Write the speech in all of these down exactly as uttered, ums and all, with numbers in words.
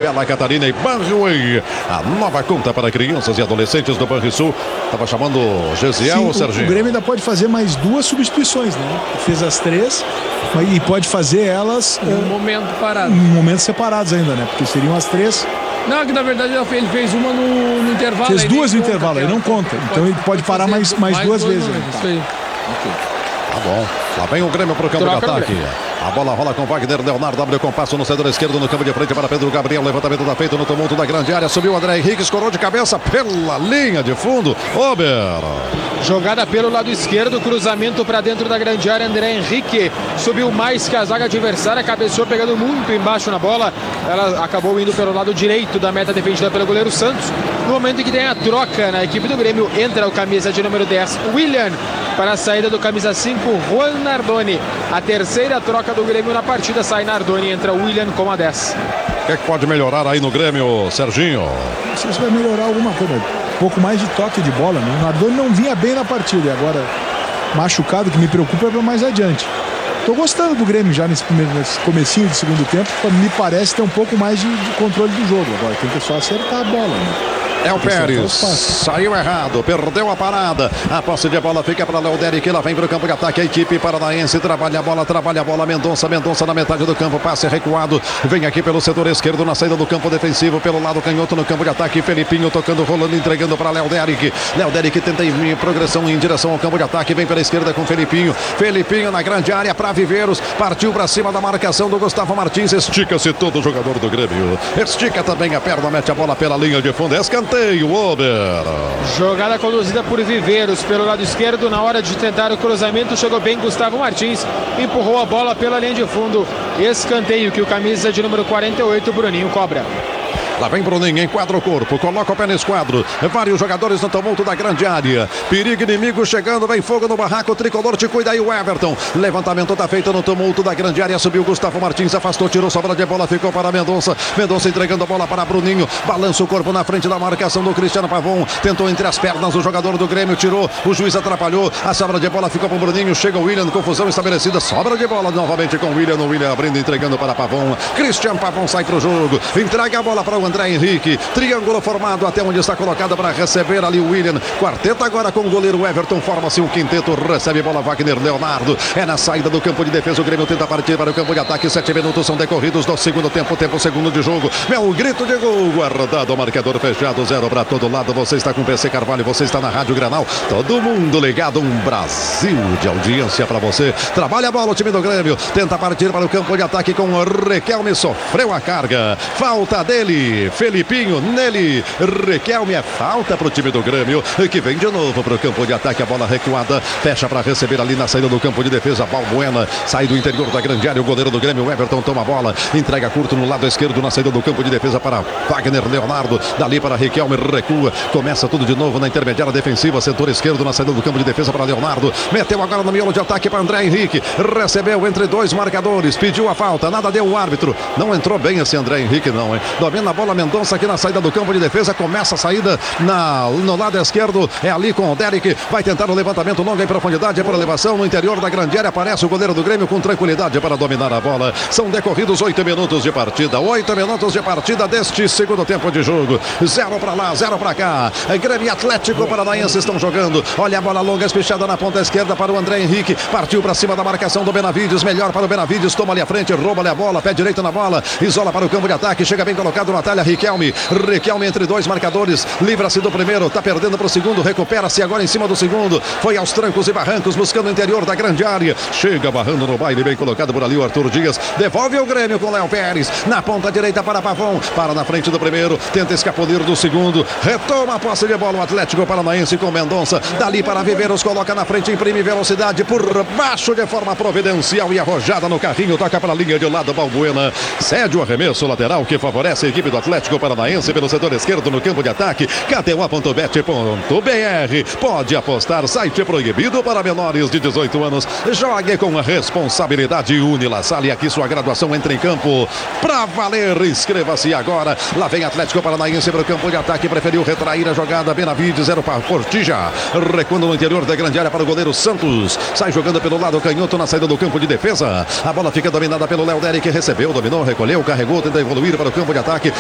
Bela Catarina e Banrisul. A nova conta para crianças e adolescentes do Banrisul. Estava chamando Gesiel ou Serginho? O Grêmio ainda pode fazer mais duas substituições, né? Fez as três e pode fazer elas em um uh, momento parado. Em momentos separados ainda, né? Porque seriam as três. Não, que na verdade ele fez uma no, no intervalo. Fez duas no conta, intervalo, aí não conta. Pode, então ele pode, pode parar mais, mais, mais duas, duas vezes. Né? Isso aí. Okay. Tá bom. Lá vem o Grêmio pro campo Troca de ataque. A bola rola com Wagner Leonardo, abre o compasso no setor esquerdo, no campo de frente para Pedro Gabriel. Levantamento da feito no tumulto da grande área. Subiu o André Henrique, escorou de cabeça pela linha de fundo. Ober. Jogada pelo lado esquerdo, cruzamento para dentro da grande área. André Henrique subiu mais que a zaga adversária, cabeceou pegando muito embaixo na bola. Ela acabou indo pelo lado direito da meta defendida pelo goleiro Santos. No momento em que tem a troca na equipe do Grêmio, entra o camisa de número dez, William, para a saída do camisa cinco, Juan Nardoni. A terceira troca do Grêmio na partida, sai Nardoni, entra William com a dez. O que é que pode melhorar aí no Grêmio, Serginho? Não sei se vai melhorar alguma coisa. Um pouco mais de toque de bola, né? O Nardoni não vinha bem na partida e agora machucado, que me preocupa é mais adiante. Tô gostando do Grêmio já nesse, primeiro, nesse comecinho de segundo tempo, me parece ter um pouco mais de, de controle do jogo. Agora tem que só acertar a bola, né? É o Pérez, saiu errado, perdeu a parada. A posse de bola fica para Léo Derek, lá vem para o campo de ataque. A equipe paranaense trabalha a bola, trabalha a bola. Mendonça, Mendonça na metade do campo, passe recuado. Vem aqui pelo setor esquerdo, na saída do campo defensivo, pelo lado canhoto no campo de ataque. Felipinho tocando, rolando, entregando para Léo Derek. Léo Derek tenta em progressão em direção ao campo de ataque. Vem pela esquerda com Felipinho. Felipinho na grande área para Viveiros. Partiu para cima da marcação do Gustavo Martins. Estica-se todo o jogador do Grêmio. Estica também a perna, mete a bola pela linha de fundo. Escanteio. Ober. Jogada conduzida por Viveiros pelo lado esquerdo. Na hora de tentar o cruzamento, chegou bem Gustavo Martins, empurrou a bola pela linha de fundo. Escanteio que o camisa de número quarenta e oito, Bruninho, cobra. Lá vem Bruninho, enquadra o corpo, coloca o pé no esquadro. Vários jogadores no tumulto da grande área. Perigo inimigo chegando, vem fogo no barraco. O tricolor te cuida aí o Everton. Levantamento tá feito no tumulto da grande área. Subiu Gustavo Martins, afastou, tirou sobra de bola, ficou para Mendonça. Mendonça entregando a bola para Bruninho. Balança o corpo na frente da marcação do Cristiano Pavon. Tentou entre as pernas o jogador do Grêmio, tirou. O juiz atrapalhou. A sobra de bola ficou para o Bruninho. Chega o William, confusão estabelecida. Sobra de bola novamente com o William. O William abrindo, entregando para Pavon. Cristiano Pavon sai para o jogo. Entrega a bola para o André Henrique, triângulo formado até onde está colocado para receber ali o William. Quarteto agora com o goleiro Everton, forma-se um quinteto, recebe bola Wagner Leonardo. É na saída do campo de defesa, o Grêmio tenta partir para o campo de ataque. Sete minutos são decorridos do segundo tempo, tempo segundo de jogo. É um grito de gol, guardado, marcador fechado, zero para todo lado. Você está com o P C Carvalho, você está na Rádio Granal. Todo mundo ligado, um Brasil de audiência para você. Trabalha a bola o time do Grêmio, tenta partir para o campo de ataque com o Riquelme, sofreu a carga. Falta dele, Felipinho nele, Riquelme, é falta para o time do Grêmio, que vem de novo para o campo de ataque, a bola recuada, fecha para receber ali na saída do campo de defesa, Balbuena, sai do interior da grande área, o goleiro do Grêmio, Everton, toma a bola, entrega curto no lado esquerdo, na saída do campo de defesa para Wagner Leonardo, dali para Riquelme, recua, começa tudo de novo na intermediária defensiva, setor esquerdo, na saída do campo de defesa para Leonardo, meteu agora no miolo de ataque para André Henrique, recebeu entre dois marcadores, pediu a falta, nada deu o árbitro, não entrou bem esse André Henrique não, hein, domina a bola Mendonça aqui na saída do campo de defesa, começa a saída na, no lado esquerdo, é ali com o Derek, vai tentar o levantamento longo em profundidade, é por elevação, no interior da grande área, aparece o goleiro do Grêmio com tranquilidade para dominar a bola, são decorridos oito minutos de partida, oito minutos de partida deste segundo tempo de jogo, zero para lá, zero para cá, Grêmio e Atlético Paranaense estão jogando, olha a bola longa, espichada na ponta esquerda para o André Henrique, partiu para cima da marcação do Benavides, melhor para o Benavides, toma ali a frente, rouba ali a bola, pé direito na bola, isola para o campo de ataque, chega bem colocado na talha, Riquelme, Riquelme entre dois marcadores, livra-se do primeiro, tá perdendo para o segundo, recupera-se agora em cima do segundo, foi aos trancos e barrancos, buscando o interior da grande área, chega barrando no baile, bem colocado por ali o Arthur Dias, devolve o Grêmio com Léo Pérez, na ponta direita para Pavon, para na frente do primeiro, tenta escapulir do segundo, retoma a posse de bola o Atlético Paranaense com Mendonça, dali para Viveiros, coloca na frente, imprime velocidade por baixo de forma providencial e arrojada no carrinho, toca para a linha de lado, Balbuena, cede o arremesso lateral que favorece a equipe do Atlético Paranaense pelo setor esquerdo no campo de ataque, K T O ponto bet ponto B R, pode apostar, site proibido para menores de dezoito anos, jogue com a responsabilidade Unilassal, aqui sua graduação entra em campo pra valer, inscreva-se agora, lá vem Atlético Paranaense para o campo de ataque, preferiu retrair a jogada, Benavides, zero para Portija, recuando no interior da grande área para o goleiro Santos, sai jogando pelo lado canhoto na saída do campo de defesa, a bola fica dominada pelo Léo Derek, recebeu, dominou, recolheu, carregou, tenta evoluir para o campo de ataque,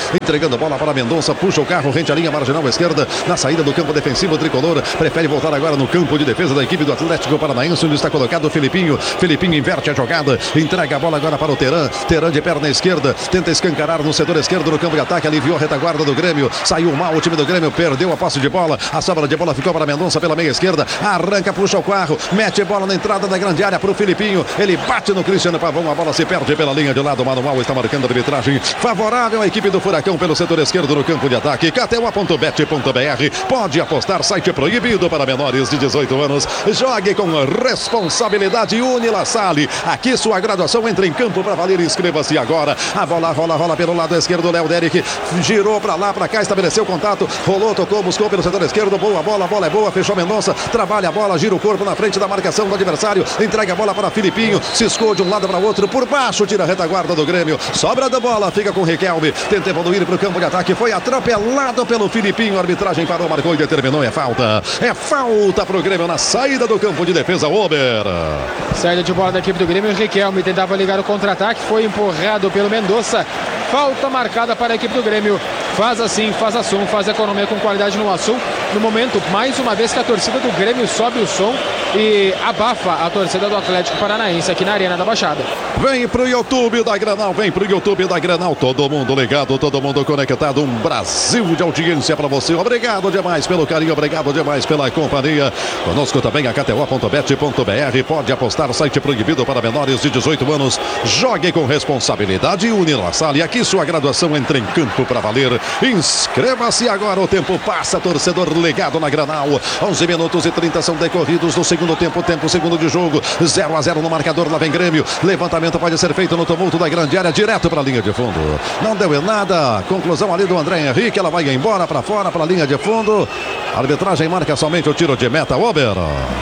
entregando a bola para Mendonça, puxa o carro, rente a linha marginal esquerda, na saída do campo defensivo tricolor, prefere voltar agora no campo de defesa da equipe do Atlético Paranaense, onde está colocado o Filipinho. Filipinho inverte a jogada, entrega a bola agora para o Teran, Teran de perna esquerda, tenta escancarar no setor esquerdo no campo de ataque, aliviou a retaguarda do Grêmio, saiu mal o time do Grêmio, perdeu a posse de bola, a sobra de bola ficou para Mendonça pela meia esquerda, arranca, puxa o carro, mete bola na entrada da grande área para o Filipinho, ele bate no Cristiano Pavão, a bola se perde pela linha de lado, manual está marcando a arbitragem favorável à equipe do Furacão pelo setor esquerdo no campo de ataque. K T O ponto bet ponto B R, pode apostar, site proibido para menores de dezoito anos, jogue com responsabilidade. Unilassale, aqui sua graduação entra em campo para valer, inscreva-se agora. A bola rola, rola pelo lado esquerdo, Léo Derek girou para lá, para cá, estabeleceu contato, rolou, tocou, buscou pelo setor esquerdo, boa bola, a bola é boa, fechou Mendonça, trabalha a bola, gira o corpo na frente da marcação do adversário, entrega a bola para Filipinho, ciscou de um lado para o outro, por baixo, tira a retaguarda do Grêmio, sobra da bola, fica com Riquelme, tenta evoluir para o campo de ataque, foi atropelado pelo Filipinho, a arbitragem parou, marcou e determinou, é falta, é falta para o Grêmio na saída do campo de defesa, Ober. Saída de bola da equipe do Grêmio, Riquelme tentava ligar o contra-ataque, foi empurrado pelo Mendonça, falta marcada para a equipe do Grêmio. Faz assim, faz a som, faz a economia com qualidade no assunto. No momento, mais uma vez que a torcida do Grêmio sobe o som e abafa a torcida do Atlético Paranaense aqui na Arena da Baixada. Vem pro YouTube da Granal, vem pro YouTube da Granal, todo mundo ligado, todo mundo conectado, um Brasil de audiência para você. Obrigado demais pelo carinho, obrigado demais pela companhia. Conosco também a K T O ponto bet ponto B R, pode apostar, site proibido para menores de dezoito anos. Jogue com responsabilidade. Unilassale, aqui sua graduação entra em campo para valer. Inscreva-se agora, o tempo passa, torcedor ligado na Granal. onze minutos e trinta são decorridos no segundo tempo, tempo segundo de jogo, zero a zero no marcador, lá vem Grêmio, levantamento pode ser feito no tumulto da grande área, direto para a linha de fundo, não deu em nada, conclusão ali do André Henrique, ela vai embora para fora, para a linha de fundo, a arbitragem marca somente o tiro de meta, Ober.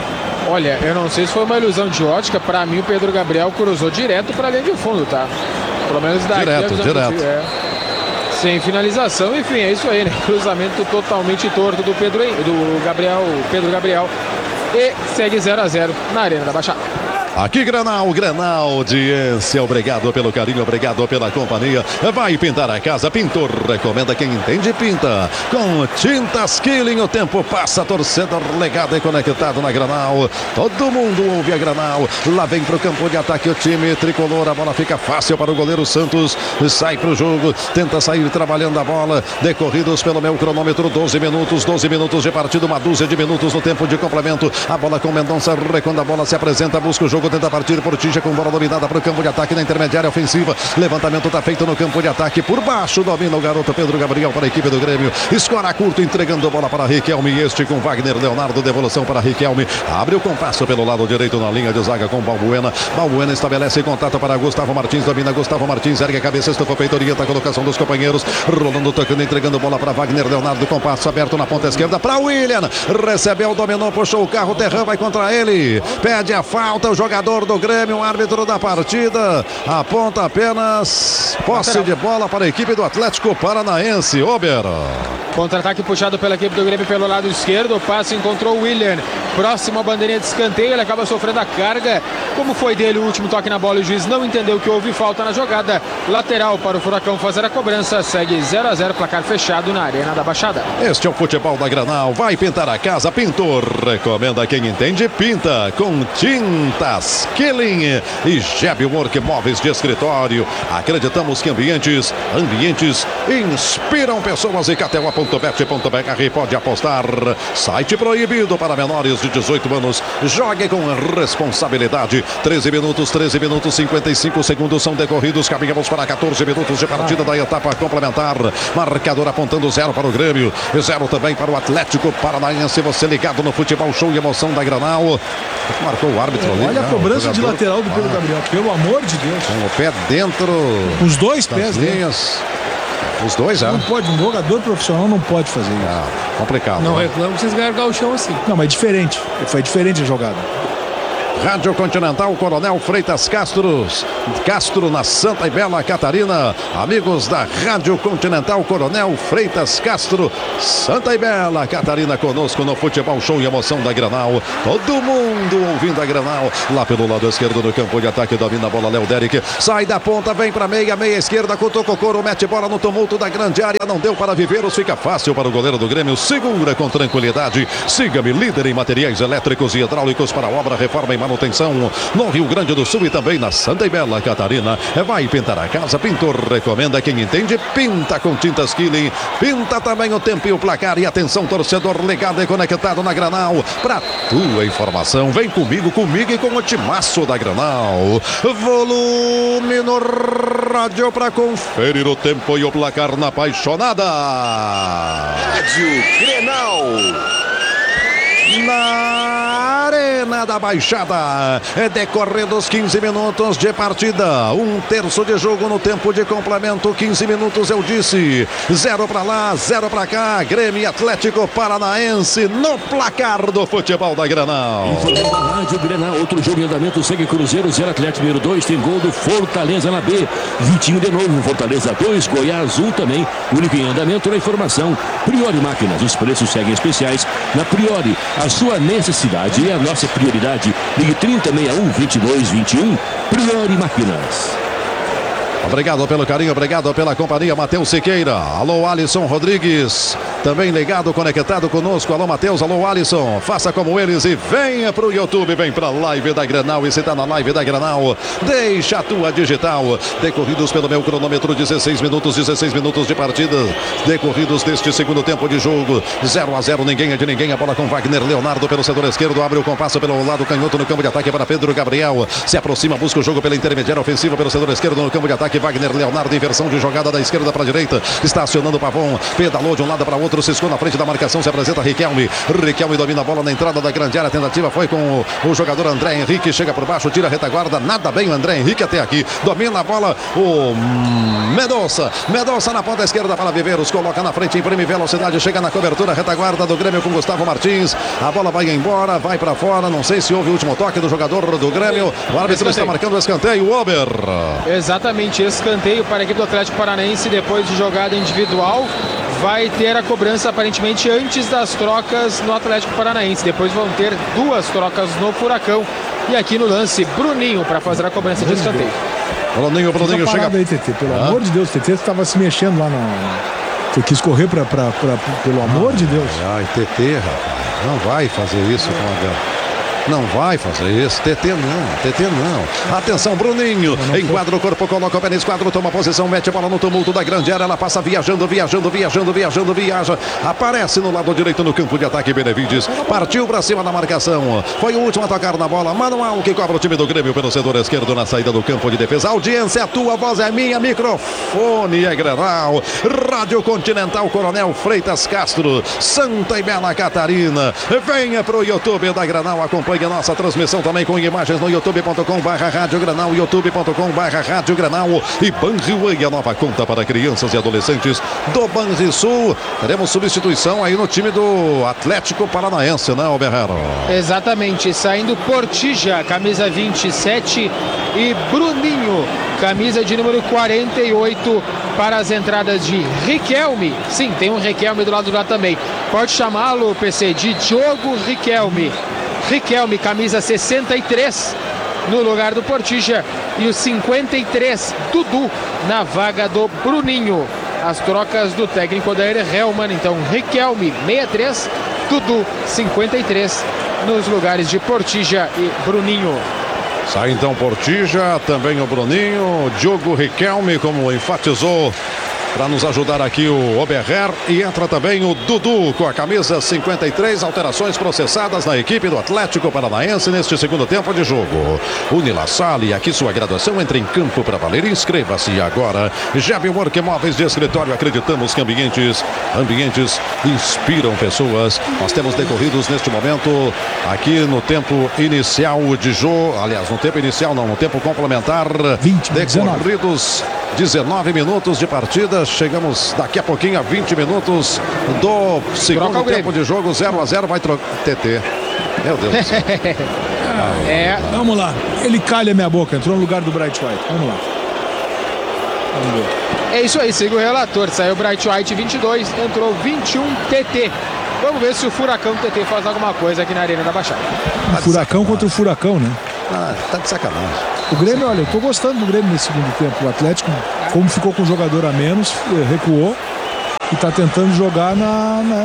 Olha, eu não sei se foi uma ilusão de ótica, para mim o Pedro Gabriel cruzou direto para a linha de fundo, tá? Pelo menos daqui. Direto, direto. De... É. Sem finalização, enfim, é isso aí, né? Cruzamento totalmente torto do Pedro, do Gabriel, Pedro Gabriel. E segue zero a zero na Arena da Baixada. Aqui Granal, Granal, audiência, obrigado pelo carinho, obrigado pela companhia. Vai pintar a casa, pintor, recomenda quem entende, pinta. Com Tintas Killing, o tempo passa, torcedor legado e conectado na Granal. Todo mundo ouve a Granal. Lá vem pro campo de ataque o time tricolor, a bola fica fácil para o goleiro Santos. Sai pro jogo, tenta sair trabalhando a bola. Decorridos pelo meu cronômetro, doze minutos, doze minutos de partida, uma dúzia de minutos no tempo de complemento. A bola com Mendonça, quando a bola se apresenta, busca o jogo. Tenta partir por Tinja com bola dominada para o campo de ataque na intermediária ofensiva. Levantamento está feito no campo de ataque. Por baixo domina o garoto Pedro Gabriel para a equipe do Grêmio. Escora curto, entregando a bola para Riquelme. Este com Wagner Leonardo. Devolução para Riquelme. Abre o compasso pelo lado direito na linha de zaga com Balbuena. Balbuena estabelece contato para Gustavo Martins. Domina Gustavo Martins. Ergue a cabeça. Estufa peito. Orienta a colocação dos companheiros. Rolando, tocando, entregando bola para Wagner Leonardo. Compasso aberto na ponta esquerda para William. Recebeu, dominou, puxou o carro. Terran vai contra ele. Pede a falta. O jogador do Grêmio, o árbitro da partida aponta apenas posse de bola para a equipe do Atlético Paranaense. Ober. Contra-ataque puxado pela equipe do Grêmio pelo lado esquerdo, o passe encontrou o William, próximo à bandeirinha de escanteio, ele acaba sofrendo a carga, como foi dele o último toque na bola, o juiz não entendeu que houve falta na jogada, lateral para o Furacão fazer a cobrança, segue zero a zero, placar fechado na Arena da Baixada. Este é o futebol da Granal, vai pintar a casa, pintor, recomenda quem entende, pinta, com Tintas Killing e Jeb Work Móveis de Escritório, acreditamos que ambientes, ambientes inspiram pessoas e K T O ponto bet ponto B R pode apostar, site proibido para menores de dezoito anos, jogue com responsabilidade, treze minutos, treze minutos, cinquenta e cinco segundos são decorridos, caminhamos para quatorze minutos de partida da etapa complementar, marcador apontando zero para o Grêmio, zero também para o Atlético Paranaense, você ligado no futebol show e emoção da Granal, marcou o árbitro ali. Olha a cobrança de lateral do Pedro ah. Gabriel, pelo amor de Deus. Com o pé dentro. Os dois pés linhas. Os dois, já. Não pode, um jogador profissional não pode fazer isso. Ah, complicado. Não né? reclamo que vocês ganharam o gauchão assim. Não, mas é diferente. Foi diferente a jogada. Rádio Continental Coronel Freitas Castro, Castro na Santa e Bela Catarina. Amigos da Rádio Continental Coronel Freitas Castro, Santa e Bela Catarina, conosco no Futebol Show e Emoção da Granal. Todo mundo ouvindo a Granal. Lá pelo lado esquerdo do campo de ataque, domina a bola Léo Derek. Sai da ponta, vem para meia, meia esquerda, cutuca o couro, mete bola no tumulto da grande área. Não deu para Viveiros, fica fácil para o goleiro do Grêmio. Segura com tranquilidade. Siga-me, líder em materiais elétricos e hidráulicos para obra, reforma e manutenção no Rio Grande do Sul e também na Santa e Bela Catarina. Vai pintar a casa, pintor recomenda. Quem entende, pinta com tintas Killing. Pinta também o tempo e o placar. E atenção, torcedor ligado e conectado na Granal. Para tua informação, vem comigo, comigo e com o timaço da Granal. Volume no rádio para conferir o tempo e o placar na apaixonada Rádio Grenal. Na Arena da Baixada, é decorrendo os quinze minutos de partida, um terço de jogo no tempo de complemento, quinze minutos eu disse, zero pra lá, zero pra cá, Grêmio e Atlético Paranaense no placar do futebol da Granal. Informando a Rádio Grenal, outro jogo em andamento, segue Cruzeiro zero, Atlético número dois, tem gol do Fortaleza na B, Vitinho de novo, Fortaleza dois, Goiás um também, único em andamento na informação, Priori Máquinas, os preços seguem especiais na Priori, a sua necessidade é a nossa prioridade. Ligue trinta, sessenta e um, vinte e dois, vinte e um. Priori Máquinas. Obrigado pelo carinho, obrigado pela companhia, Matheus Siqueira. Alô, Alisson Rodrigues, também ligado, conectado conosco. Alô, Matheus, alô, Alisson. Faça como eles e venha pro YouTube, vem pra live da Granal. E se tá na live da Granal, deixa a tua digital. Decorridos pelo meu cronômetro, dezesseis minutos, dezesseis minutos de partida. Decorridos deste segundo tempo de jogo, zero a zero, ninguém é de ninguém. A bola com Wagner Leonardo pelo setor esquerdo, abre o compasso pelo lado canhoto no campo de ataque para Pedro Gabriel. Se aproxima, busca o jogo pela intermediária ofensiva pelo setor esquerdo no campo de ataque. Wagner Leonardo, inversão de jogada da esquerda para a direita, está acionando o Pavon, pedalou de um lado para o outro, ciscou na frente da marcação, se apresenta Riquelme, Riquelme domina a bola na entrada da grande área, a tentativa foi com o, o jogador André Henrique, chega por baixo, tira a retaguarda, nada bem o André Henrique até aqui, domina a bola o Mendonça, Mendonça na ponta esquerda para Viveiros, coloca na frente, imprime velocidade, chega na cobertura, retaguarda do Grêmio com Gustavo Martins, a bola vai embora, vai para fora, não sei se houve o último toque do jogador do Grêmio, o árbitro está marcando o escanteio, o Ober. Exatamente, escanteio para a equipe do Atlético Paranaense depois de jogada individual. Vai ter a cobrança aparentemente antes das trocas no Atlético Paranaense. Depois vão ter duas trocas no Furacão. E aqui no lance, Bruninho para fazer a cobrança de escanteio. Bruninho, Bruninho chega. Aí, Tetê, pelo ah. amor de Deus, Tetê estava se mexendo lá na. Você quis correr pra, pra, pra, pelo amor de Deus. Ai, Tetê, rapaz, não vai fazer isso com a Gana. Não vai fazer isso, T T não, T T não. Atenção, Bruninho, enquadra o corpo, coloca o pé no esquadro, toma posição, mete a bola no tumulto da grande área, ela passa viajando, viajando, viajando, viajando, viaja, aparece no lado direito no campo de ataque, Benevides, partiu pra cima da marcação, foi o último a tocar na bola, manual que cobra o time do Grêmio pelo setor esquerdo na saída do campo de defesa, audiência, a tua voz é minha, microfone é Grenal, Rádio Continental Coronel Freitas Castro, Santa e Bela Catarina, venha pro YouTube da Grenal, acompanhe a nossa transmissão também com imagens no youtube ponto com barra Rádio Granal, youtube ponto com barra Rádio Granal e Banriway, a nova conta para crianças e adolescentes do Banrisul. Teremos substituição aí no time do Atlético Paranaense, né, Alberrero? Exatamente, saindo Portija, camisa vinte e sete, e Bruninho, camisa de número quarenta e oito, para as entradas de Riquelme. Sim, tem um Riquelme do lado lá também. Pode chamá-lo, P C, de Diogo Riquelme. Riquelme, camisa sessenta e três, no lugar do Portija, e o cinquenta e três, Dudu, na vaga do Bruninho. As trocas do técnico Odair Hellmann, então Riquelme, sessenta e três, Dudu, cinquenta e três, nos lugares de Portija e Bruninho. Sai então Portija, também o Bruninho, Diogo Riquelme, como enfatizou para nos ajudar aqui o Oberher, e entra também o Dudu com a camisa cinquenta e três, alterações processadas na equipe do Atlético Paranaense neste segundo tempo de jogo. Unilassale, aqui sua graduação, entra em campo para valer, inscreva-se agora. Jeb Work Móveis de Escritório, acreditamos que ambientes, ambientes inspiram pessoas. Nós temos decorridos neste momento, aqui no tempo inicial de jogo, aliás, no tempo inicial não, no tempo complementar, vinte, decorridos dezenove minutos de partida. Chegamos daqui a pouquinho a vinte minutos do segundo tempo de jogo. Zero a zero, vai trocar T T. Meu Deus do céu. É, Vamos lá. Ele calha minha boca. Entrou no lugar do Bright White. Vamos lá. Vamos ver. é isso aí, siga o relator. Saiu Bright White vinte e dois, entrou vinte e um T T. Vamos ver se o Furacão T T faz alguma coisa aqui na Arena da Baixada. Um furacão contra o furacão, né? Ah, tá de sacanagem. O Grêmio, olha, eu tô gostando do Grêmio nesse segundo tempo. O Atlético, como ficou com o jogador a menos, recuou e tá tentando jogar na... na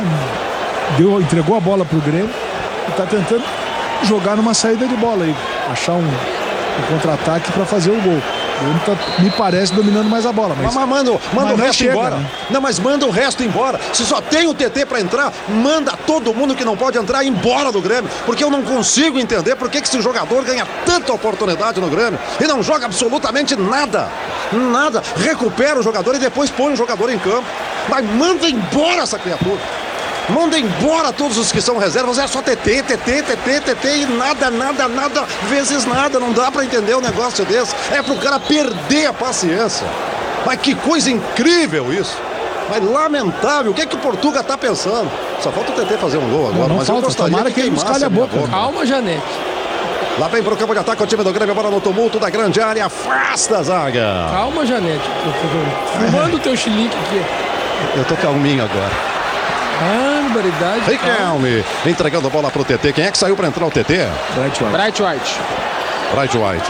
deu, entregou a bola pro Grêmio e tá tentando jogar numa saída de bola aí. Achar um, um contra-ataque para fazer o gol. O Grêmio tá, me parece, dominando mais a bola. Mas, Mas, mas manda, manda mas o não resto chega, embora. né? Não, mas manda o resto embora. Se só tem o T T pra entrar, manda todo mundo que não pode entrar embora do Grêmio. Porque eu não consigo entender por que que esse jogador ganha tanta oportunidade no Grêmio e não joga absolutamente nada. Nada. Recupera o jogador e depois põe o jogador em campo. Mas manda embora essa criatura. Manda embora todos os que são reservas. É só T T, T T, T T, T T e nada, nada, nada, vezes nada. Não dá pra entender um negócio desse. É pro cara perder a paciência. Mas que coisa incrível isso. Mas lamentável. O que é que o Portuga tá pensando? Só falta o T T fazer um gol agora. Não, não mas falta, eu gostaria tomara que que ele nos queimasse calhe a minha boca. Calma, Janete. Lá vem pro campo de ataque o time do Grêmio. Agora no tumulto da grande área. Afasta a zaga. Calma, Janete. Manda o teu chilique aqui. Eu tô calminho agora. Barbaridade. Riquelme entregando a bola pro T T. Quem é que saiu pra entrar o T T? Bright White. Bright White. Bright White.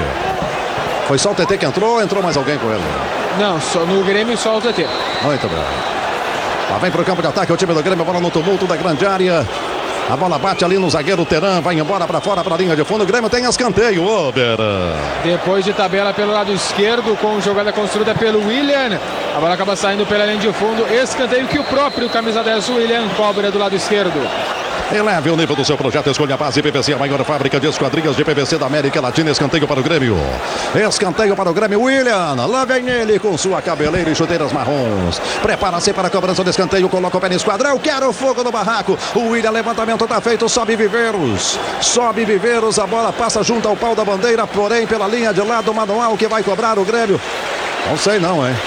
Foi só o T T que entrou ou entrou mais alguém com ele? Não, só, no Grêmio só o T T. Muito bem. Lá vem pro campo de ataque o time do Grêmio. A bola no tumulto da grande área. A bola bate ali no zagueiro Teran. Vai embora pra fora, pra linha de fundo. O Grêmio tem escanteio. Ober. Depois de tabela pelo lado esquerdo, com jogada construída pelo William. A bola acaba saindo pela linha de fundo. Escanteio que o próprio camisa dez, William, cobra do lado esquerdo. Eleve o nível do seu projeto. Escolha a base P V C, a maior fábrica de esquadrias de P V C da América Latina. Escanteio para o Grêmio. Escanteio para o Grêmio. William, lá vem ele com sua cabeleira e chuteiras marrons. Prepara-se para a cobrança do escanteio. Coloca o pé no esquadrão. Quero fogo no barraco. O William, levantamento está feito. Sobe Viveiros. Sobe Viveiros. A bola passa junto ao pau da bandeira. Porém, pela linha de lado, o manual que vai cobrar o Grêmio. Não sei não, hein?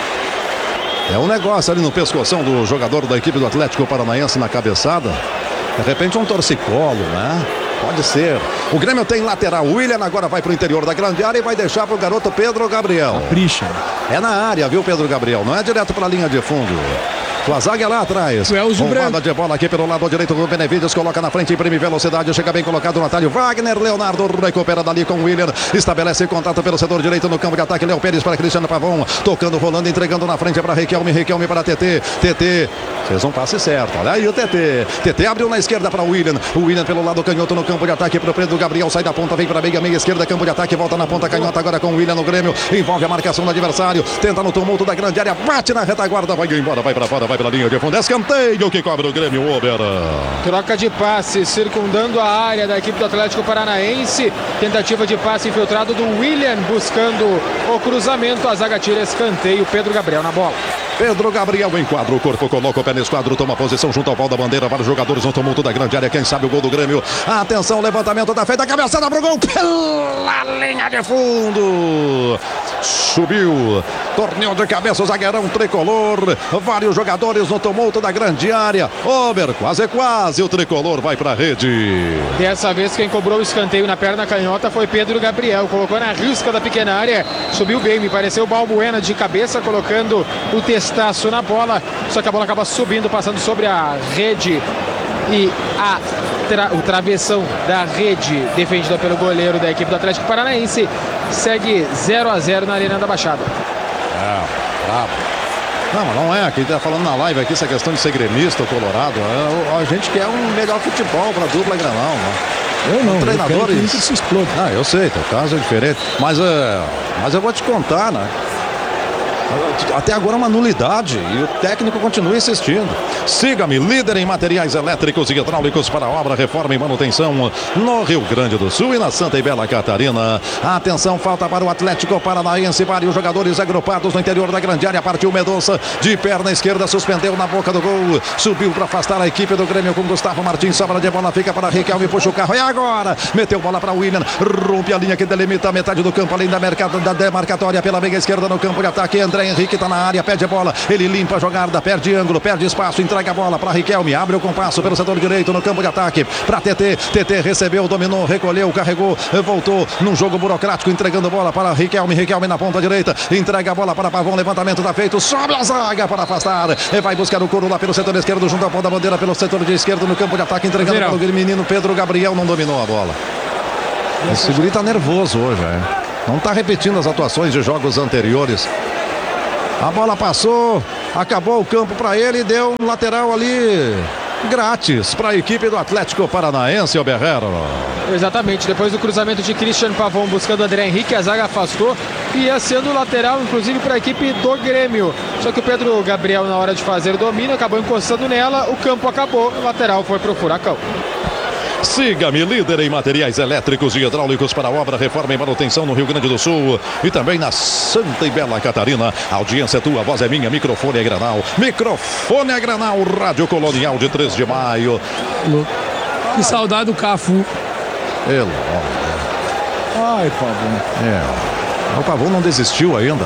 É um negócio ali no pescoção do jogador da equipe do Atlético Paranaense na cabeçada. De repente um torcicolo, né? Pode ser. O Grêmio tem lateral. O William agora vai para o interior da grande área e vai deixar para o garoto Pedro Gabriel. Capricha. É na área, viu, Pedro Gabriel? Não é direto para a linha de fundo. Sua zaga é lá atrás. Roubada de bola aqui pelo lado direito. O Benevides coloca na frente, imprime velocidade. Chega bem colocado o Natália. Wagner Leonardo recupera dali com o William. Estabelece contato pelo setor direito no campo de ataque. Léo Pérez para Cristiano Pavão. Tocando, rolando, entregando na frente para Riquelme. Riquelme para T T. T T fez um passe certo. Olha aí o T T. T T abriu na esquerda para o William. O William pelo lado canhoto no campo de ataque para o Pedro Gabriel. Sai da ponta, vem para meia, meia esquerda. Campo de ataque, volta na ponta canhota agora com o William no Grêmio. Envolve a marcação do adversário. Tenta no tumulto da grande área. Bate na retaguarda. Vai embora, vai para fora, vai para a linha de fundo. Escanteio que cobra o Grêmio. Ober. Troca de passe, circundando a área da equipe do Atlético Paranaense. Tentativa de passe infiltrado do William, buscando o cruzamento. A zaga tira escanteio. Pedro Gabriel na bola. Pedro Gabriel enquadra o corpo, coloca o pé no esquadro, toma posição junto ao pau da bandeira. Vários jogadores no tumulto da grande área. Quem sabe o gol do Grêmio? Atenção, levantamento da feita, cabeçada pro gol pela linha de fundo. Subiu, torneio de cabeça, o zagueirão tricolor. Vários jogadores no tumulto da grande área. Ober, quase, quase. O tricolor vai pra rede. Dessa vez quem cobrou o escanteio na perna canhota foi Pedro Gabriel. Colocou na risca da pequena área. Subiu bem, me pareceu o Balbuena de cabeça, colocando o testaço na bola. Só que a bola acaba subindo, passando sobre a rede. E a tra o travessão da rede, defendida pelo goleiro da equipe do Atlético Paranaense, segue zero a zero na Arena da Baixada. É, bravo. Não, mas não é. Quem tá falando na live aqui, essa questão de ser gremista ou colorado, é, a gente quer um melhor futebol pra dupla Granal, né? Eu não, treinadores. eu quero que o Inter se exploda. Ah, eu sei, teu caso é diferente. Mas, é, mas eu vou te contar, né? Até agora é uma nulidade e o técnico continua insistindo. Siga-me, líder em materiais elétricos e hidráulicos para obra, reforma e manutenção no Rio Grande do Sul e na Santa e Bela Catarina. Atenção, falta para o Atlético Paranaense. Vários jogadores agrupados no interior da grande área. Partiu Mendonça de perna esquerda, suspendeu na boca do gol. Subiu para afastar a equipe do Grêmio com Gustavo Martins. Sobra de bola, fica para Riquelme, puxa o carro. E agora? Meteu bola para o William. Rompe a linha que delimita a metade do campo, além da, mercado, da demarcatória pela meia esquerda no campo de ataque. Entra André Henrique tá na área, perde a bola, ele limpa a jogada, perde ângulo, perde espaço, entrega a bola para Riquelme, abre o compasso pelo setor direito no campo de ataque, para T T, T T recebeu, dominou, recolheu, carregou, voltou num jogo burocrático, entregando bola para Riquelme, Riquelme na ponta direita, entrega a bola para Pavão, levantamento tá feito, sobe a zaga para afastar, e vai buscar o couro lá pelo setor esquerdo, junto ao pau da bandeira, pelo setor de esquerdo no campo de ataque, entregando para o menino Pedro Gabriel, não dominou a bola. Esse guri tá nervoso hoje, é. Não tá repetindo as atuações de jogos anteriores. A bola passou, acabou o campo para ele e deu um lateral ali grátis para a equipe do Atlético Paranaense, o Berrero. Exatamente, depois do cruzamento de Christian Pavão buscando André Henrique, a zaga afastou e ia sendo lateral, inclusive para a equipe do Grêmio. Só que o Pedro Gabriel, na hora de fazer o domínio, acabou encostando nela, o campo acabou, o lateral foi pro Furacão. Siga-me, líder em materiais elétricos e hidráulicos para obra, reforma e manutenção no Rio Grande do Sul e também na Santa e Bela Catarina. A audiência é tua, a voz é minha, microfone é Granal. Microfone é Granal, Rádio Colonial de três de maio. Que saudade do Cafu. Ele, Ai, Pavão. é. O Pavão não desistiu ainda.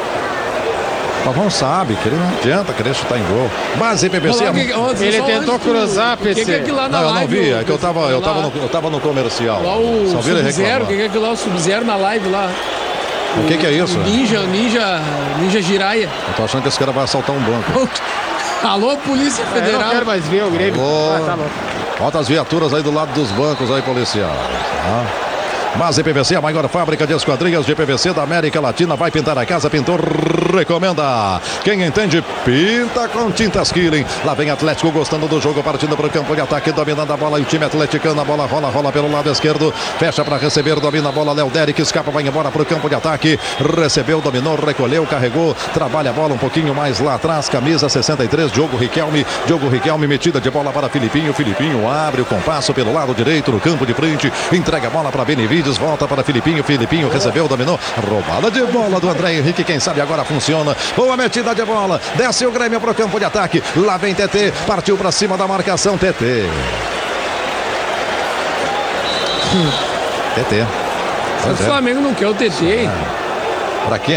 O Pavão sabe que ele não adianta querer chutar em gol. Base P P C. Ele tentou cruzar, P C. O que é aquilo lá na Não, eu live? não vi, é que eu tava, eu lá- tava, no, eu tava no comercial. Lá o Só vi ele Sub-Zero, reclamar. o que é aquilo lá, o Sub-Zero na live lá. O que que é isso? O Ninja, o Ninja, Ninja Jiraiya. Eu tô achando que esse cara vai assaltar um banco. Alô, Polícia É, eu não Federal. quero mais ver o Grêmio. Alô. Ah, tá louco. Bota as viaturas aí do lado dos bancos aí, policial. Tá? Base P V C, a maior fábrica de esquadrias de P V C da América Latina. Vai pintar a casa, pintor recomenda. Quem entende, pinta com tintas Killing. Lá vem Atlético gostando do jogo, partindo para o campo de ataque, dominando a bola. E o time atleticano, a bola rola, rola pelo lado esquerdo. Fecha para receber, domina a bola. Léo Derek escapa, vai embora para o campo de ataque. Recebeu, dominou, recolheu, carregou. Trabalha a bola um pouquinho mais lá atrás. Camisa sessenta e três, Diogo Riquelme. Diogo Riquelme, metida de bola para Filipinho. Filipinho abre o compasso pelo lado direito no campo de frente. Entrega a bola para Benevides. Volta para Filipinho, Filipinho recebeu, dominou, roubada de bola do André Henrique, quem sabe agora funciona, boa metida de bola, desce o Grêmio para o campo de ataque, lá vem T T, partiu para cima da marcação, T T. T T. O Flamengo não quer o T T, hein? Pra quê?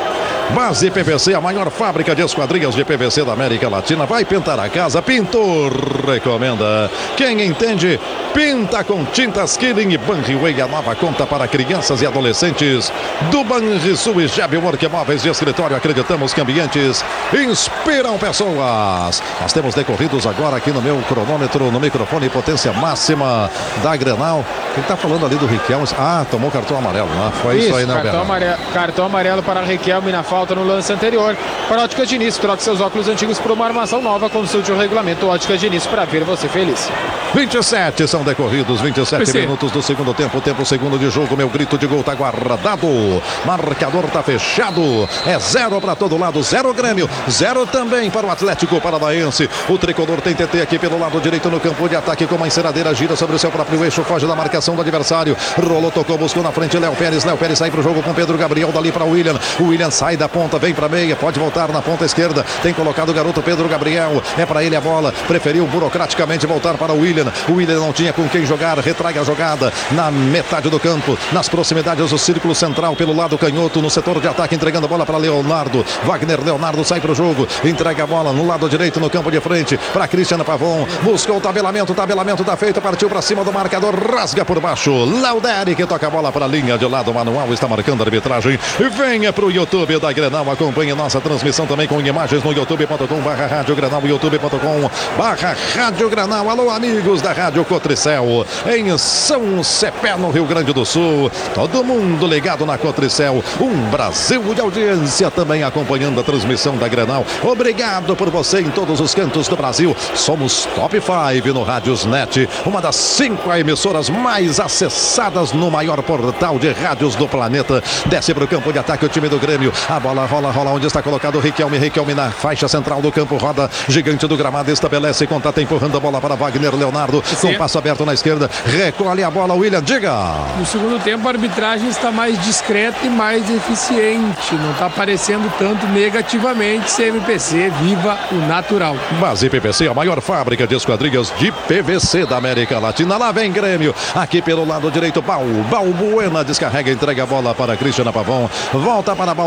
Base P V C, a maior fábrica de esquadrias de P V C da América Latina. Vai pintar a casa, pintor recomenda. Quem entende, pinta com tintas Killing e Banriway, a nova conta para crianças e adolescentes. Do Banrisul e Jeb Workmóveis de escritório, acreditamos que ambientes inspiram pessoas. Nós temos decorridos agora aqui no meu cronômetro, no microfone, potência máxima da Grenal. Ele tá falando ali do Riquelme. Ah, tomou cartão amarelo, né? Foi isso, Isso, aí, né, cartão, Bernardo? amarelo, cartão amarelo para Riquelme na falta no lance anterior. Para Óticas Diniz, troque seus óculos antigos por uma armação nova. Consulte o regulamento Óticas Diniz para ver você feliz. vinte e sete são decorridos, vinte e sete P C. minutos do segundo tempo, tempo segundo de jogo. Meu grito de gol tá guardado. Marcador tá fechado. É zero para todo lado, zero Grêmio, zero também para o Atlético Paranaense. O tricolor tem T T aqui pelo lado direito no campo de ataque com uma enceradeira, gira sobre o seu próprio eixo, foge da marcação do adversário. Rolou, tocou, buscou na frente Léo Pérez. Léo Pérez sai pro jogo com Pedro Gabriel, dali para o William. O William sai da ponta, vem para meia, pode voltar na ponta esquerda. Tem colocado o garoto Pedro Gabriel. É para ele a bola. Preferiu burocraticamente voltar para o William. O William não tinha com quem jogar. Retraga a jogada na metade do campo, nas proximidades do círculo central, pelo lado canhoto, no setor de ataque, entregando a bola para Leonardo. Wagner Leonardo sai para o jogo. Entrega a bola no lado direito, no campo de frente, para Cristiano Pavão. Buscou o tabelamento. O tabelamento está feito. Partiu para cima do marcador. Rasga por baixo. Lauderi que toca a bola para a linha de lado. Manual está marcando a arbitragem. Venha para o YouTube da Grenal. Acompanhe nossa transmissão também com imagens no youtube ponto com barra rádio Grenal, youtube ponto com barra rádio Grenal. Alô, amigos da Rádio Cotricel, em São Cepé, no Rio Grande do Sul. Todo mundo ligado na Cotricel. Um Brasil de audiência também acompanhando a transmissão da Grenal. Obrigado por você em todos os cantos do Brasil. Somos top cinco no Rádiosnet, uma das cinco emissoras mais acessadas no maior portal de rádios do planeta. Desce para o campo de ataque o time do Grêmio. A bola rola, rola onde está colocado o Riquelme. Riquelme na faixa central do campo, roda gigante do gramado, estabelece contato, empurrando a bola para Wagner Leonardo, com passo aberto na esquerda, recolhe a bola, William, diga. No segundo tempo a arbitragem está mais discreta e mais eficiente. Não está aparecendo tanto negativamente. C M P C, viva o natural. Base P V C, a maior fábrica de esquadrias de P V C da América Latina. Lá vem Grêmio, aqui pelo lado direito, Bal, Balbuena descarrega, entrega a bola para Cristiano Pavão, volta para Balbuena,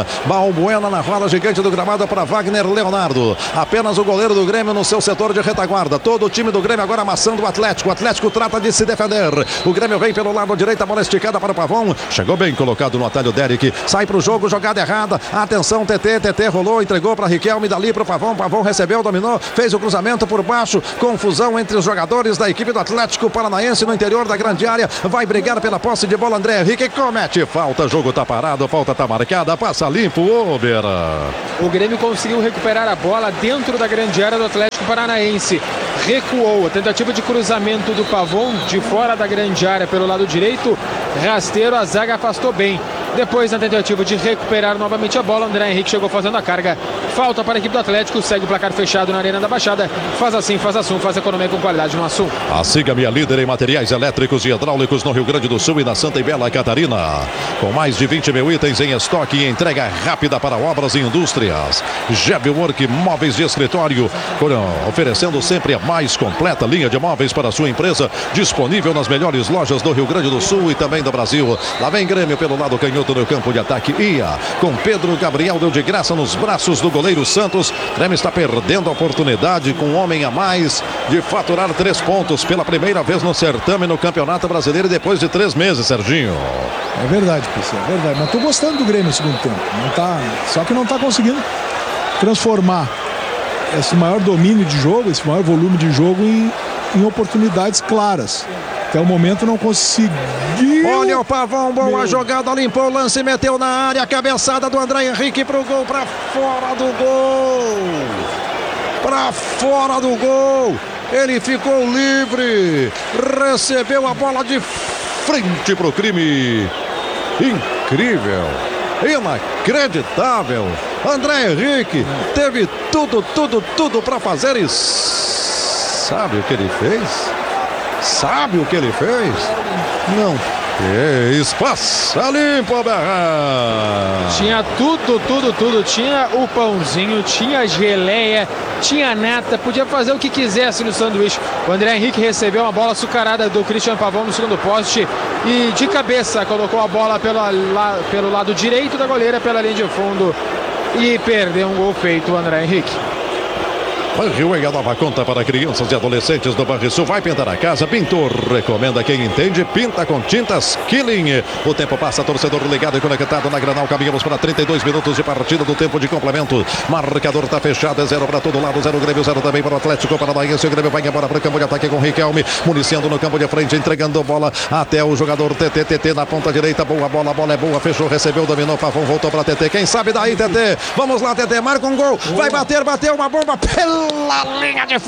Balbuena na roda gigante do gramado para Wagner Leonardo. Apenas o goleiro do Grêmio no seu setor de retaguarda. Todo o time do Grêmio agora amassando o Atlético. O Atlético trata de se defender. O Grêmio vem pelo lado direito, a bola esticada para o Pavão. Chegou bem colocado no atalho Derek. Sai para o jogo, jogada errada. Atenção, T T. T T rolou, entregou para Riquelme. Dali para o Pavão. Pavão recebeu, dominou. Fez o cruzamento por baixo. Confusão entre os jogadores da equipe do Atlético Paranaense no interior da grande área. Vai brigar pela posse de bola. André Henrique comete falta. Jogo tá parado. Falta tá marcada. Passa limpo. Ober. O Grêmio conseguiu recuperar a bola dentro da grande área do Atlético Paranaense. Recuou. A tentativa de cruzamento do Pavão de fora da grande área pelo lado direito. Rasteiro, a zaga afastou bem. Depois, na tentativa de recuperar novamente a bola, André Henrique chegou fazendo a carga. Falta para a equipe do Atlético. Segue o placar fechado na Arena da Baixada. Faz assim, faz Assum, faz economia com qualidade no Assum. A Siga minha líder em materiais elétricos e hidráulicos no Rio Grande do Sul e na Santa e Bela Catarina. Com mais de vinte mil itens em estoque e entrega rápida para obras e indústrias. Gebwork Móveis de Escritório, oferecendo sempre a mais completa linha de móveis para a sua empresa. Disponível nas melhores lojas do Rio Grande do Sul e também do Brasil. Lá vem Grêmio pelo lado canhoto no campo de ataque. Ia com Pedro Gabriel, deu de graça nos braços do goleiro Santos. Grêmio está perdendo a oportunidade com um homem a mais de faturar três pontos pela primeira vez no certame no Campeonato Brasileiro e depois de três meses, Serginho. É verdade, pessoal, é verdade. Mas tô gostando do Grêmio no segundo tempo. Não tá, só que não tá conseguindo transformar esse maior domínio de jogo, esse maior volume de jogo em, em oportunidades claras. Até o momento não conseguiu. Olha o Pavão, boa Meu. jogada, limpou o lance, meteu na área, cabeçada do André Henrique pro gol, pra fora do gol. Pra fora do gol. Ele ficou livre, recebeu a bola de frente pro crime. Incrível, inacreditável. André Henrique teve tudo, tudo, tudo para fazer e sabe o que ele fez? Sabe o que ele fez? Não fez. Passa limpo, Berran. Tinha tudo, tudo, tudo. Tinha o pãozinho, tinha geleia, tinha nata. Podia fazer o que quisesse no sanduíche. O André Henrique recebeu uma bola açucarada do Christian Pavão no segundo poste e de cabeça colocou a bola pelo, la, pelo lado direito da goleira, pela linha de fundo, e perdeu um gol feito o André Henrique. Banrisul é a nova conta para crianças e adolescentes do Banrisul. Vai pintar a casa, pintor. Recomenda quem entende, pinta com tintas Killing. O tempo passa, torcedor ligado e conectado na Granal. Caminhamos para trinta e dois minutos de partida do tempo de complemento. Marcador está fechado, é zero para todo lado, zero Grêmio, zero também para o Atlético Paranaense. O Grêmio vai embora para o campo de ataque com Riquelme, municiando no campo de frente, entregando a bola até o jogador T T, T T na ponta direita. Boa bola, a bola é boa, fechou, recebeu, dominou, Pavão, voltou para T T. Quem sabe daí, T T? Vamos lá, T T, marca um gol, vai bater, bateu uma bomba pela linha de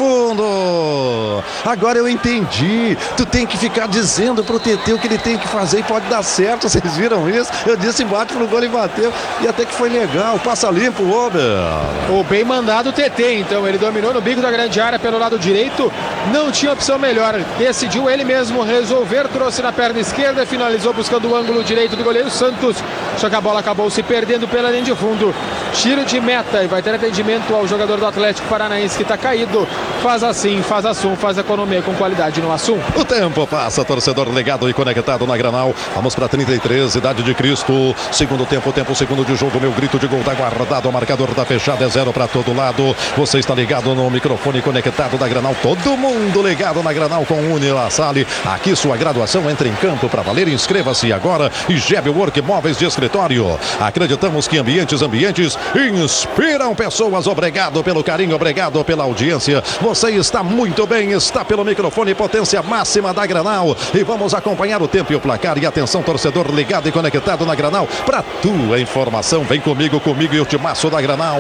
fundo. Agora eu entendi. Tu tem que ficar dizendo pro T T o que ele tem que fazer e pode dar certo. Vocês viram isso? Eu disse bate pro gol e bateu. E até que foi legal. Passa limpo, Ober. O bem mandado T T, então. Ele dominou no bico da grande área pelo lado direito. Não tinha opção melhor. Decidiu ele mesmo resolver. Trouxe na perna esquerda. Finalizou buscando o ângulo direito do goleiro Santos. Só que a bola acabou se perdendo pela linha de fundo. Tiro de meta. E vai ter atendimento ao jogador do Atlético Paranaense que está caído. Faz assim, faz Assum, faz economia com qualidade no Assum. O tempo passa, torcedor ligado e conectado na Granal. Vamos para trinta e três, idade de Cristo. Segundo tempo, tempo segundo de jogo. Meu grito de gol tá guardado. O marcador tá fechado, é zero para todo lado. Você está ligado no microfone conectado da Granal. Todo mundo ligado na Granal com o Uni La Salle. Aqui sua graduação entra em campo para valer. Inscreva-se agora. E Gebwork Móveis de Escritório. Acreditamos que ambientes, ambientes inspiram pessoas. Obrigado pelo carinho, obrigado pela audiência. Você está muito bem, está pelo microfone potência máxima da Granal. E vamos acompanhar o tempo e o placar. E atenção, torcedor ligado e conectado na Granal. Para tua informação, vem comigo, comigo e o timaço da Granal.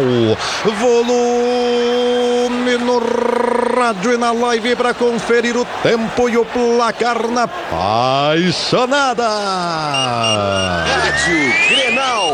Volume no rádio e na live para conferir o tempo e o placar na Apaixonada. Rádio Grenal.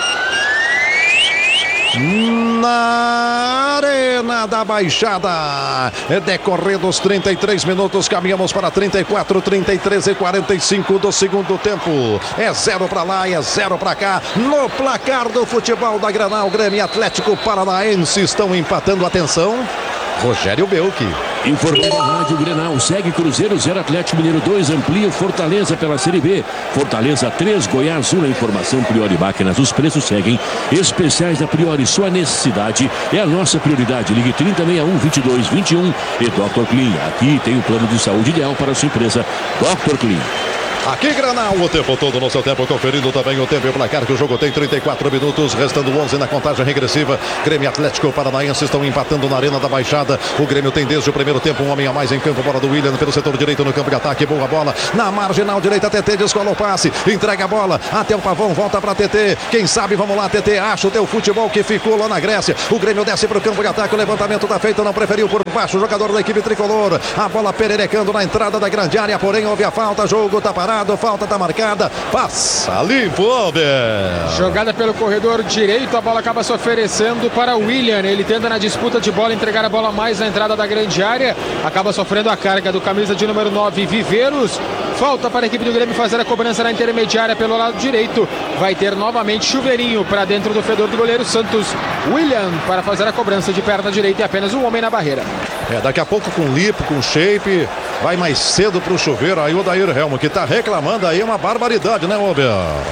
Na Arena da Baixada, é decorrendo os trinta e três minutos, caminhamos para trinta e quatro, trinta e três e quarenta e cinco do segundo tempo. É zero para lá, é zero para cá. No placar do futebol da Granal, Grêmio e Atlético Paranaense estão empatando. Atenção, Rogério Belki. Informando a Rádio Grenal, segue Cruzeiro zero, Atlético Mineiro dois, amplia Fortaleza pela Série B. Fortaleza três, Goiás um. Na informação Priori Máquinas, os preços seguem especiais da Priori, sua necessidade é a nossa prioridade. Ligue trinta, sessenta e um, vinte e dois, vinte e um e doutor Clean. Aqui tem o plano de saúde ideal para a sua empresa, doutor Clean. Aqui Granal, o tempo todo no seu tempo, conferindo também o tempo e o placar, que o jogo tem trinta e quatro minutos, restando onze na contagem regressiva. Grêmio Atlético Paranaense estão empatando na Arena da Baixada. O Grêmio tem desde o primeiro tempo um homem a mais em campo, bola do William pelo setor direito no campo de ataque, boa bola na marginal direita, T T descola o passe, entrega a bola até o Pavão, volta para T T, quem sabe, vamos lá T T, acha o teu futebol que ficou lá na Grécia. O Grêmio desce para o campo de ataque, o levantamento tá feito, não preferiu por baixo o jogador da equipe tricolor, a bola pererecando na entrada da grande área, porém houve a falta, jogo tá parado, falta tá marcada. Passa limpo, Albert. Jogada pelo corredor direito, a bola acaba se oferecendo para o William. Ele tenta na disputa de bola entregar a bola mais na entrada da grande área. Acaba sofrendo a carga do camisa de número nove, Viveiros. Falta para a equipe do Grêmio fazer a cobrança na intermediária pelo lado direito. Vai ter novamente Chuveirinho para dentro do fedor do goleiro Santos. William para fazer a cobrança de perna direita e apenas um homem na barreira. É, daqui a pouco com lipo, com shape, vai mais cedo pro chuveiro. Aí o Daír Helmo, que tá reclamando aí uma barbaridade, né, Albert?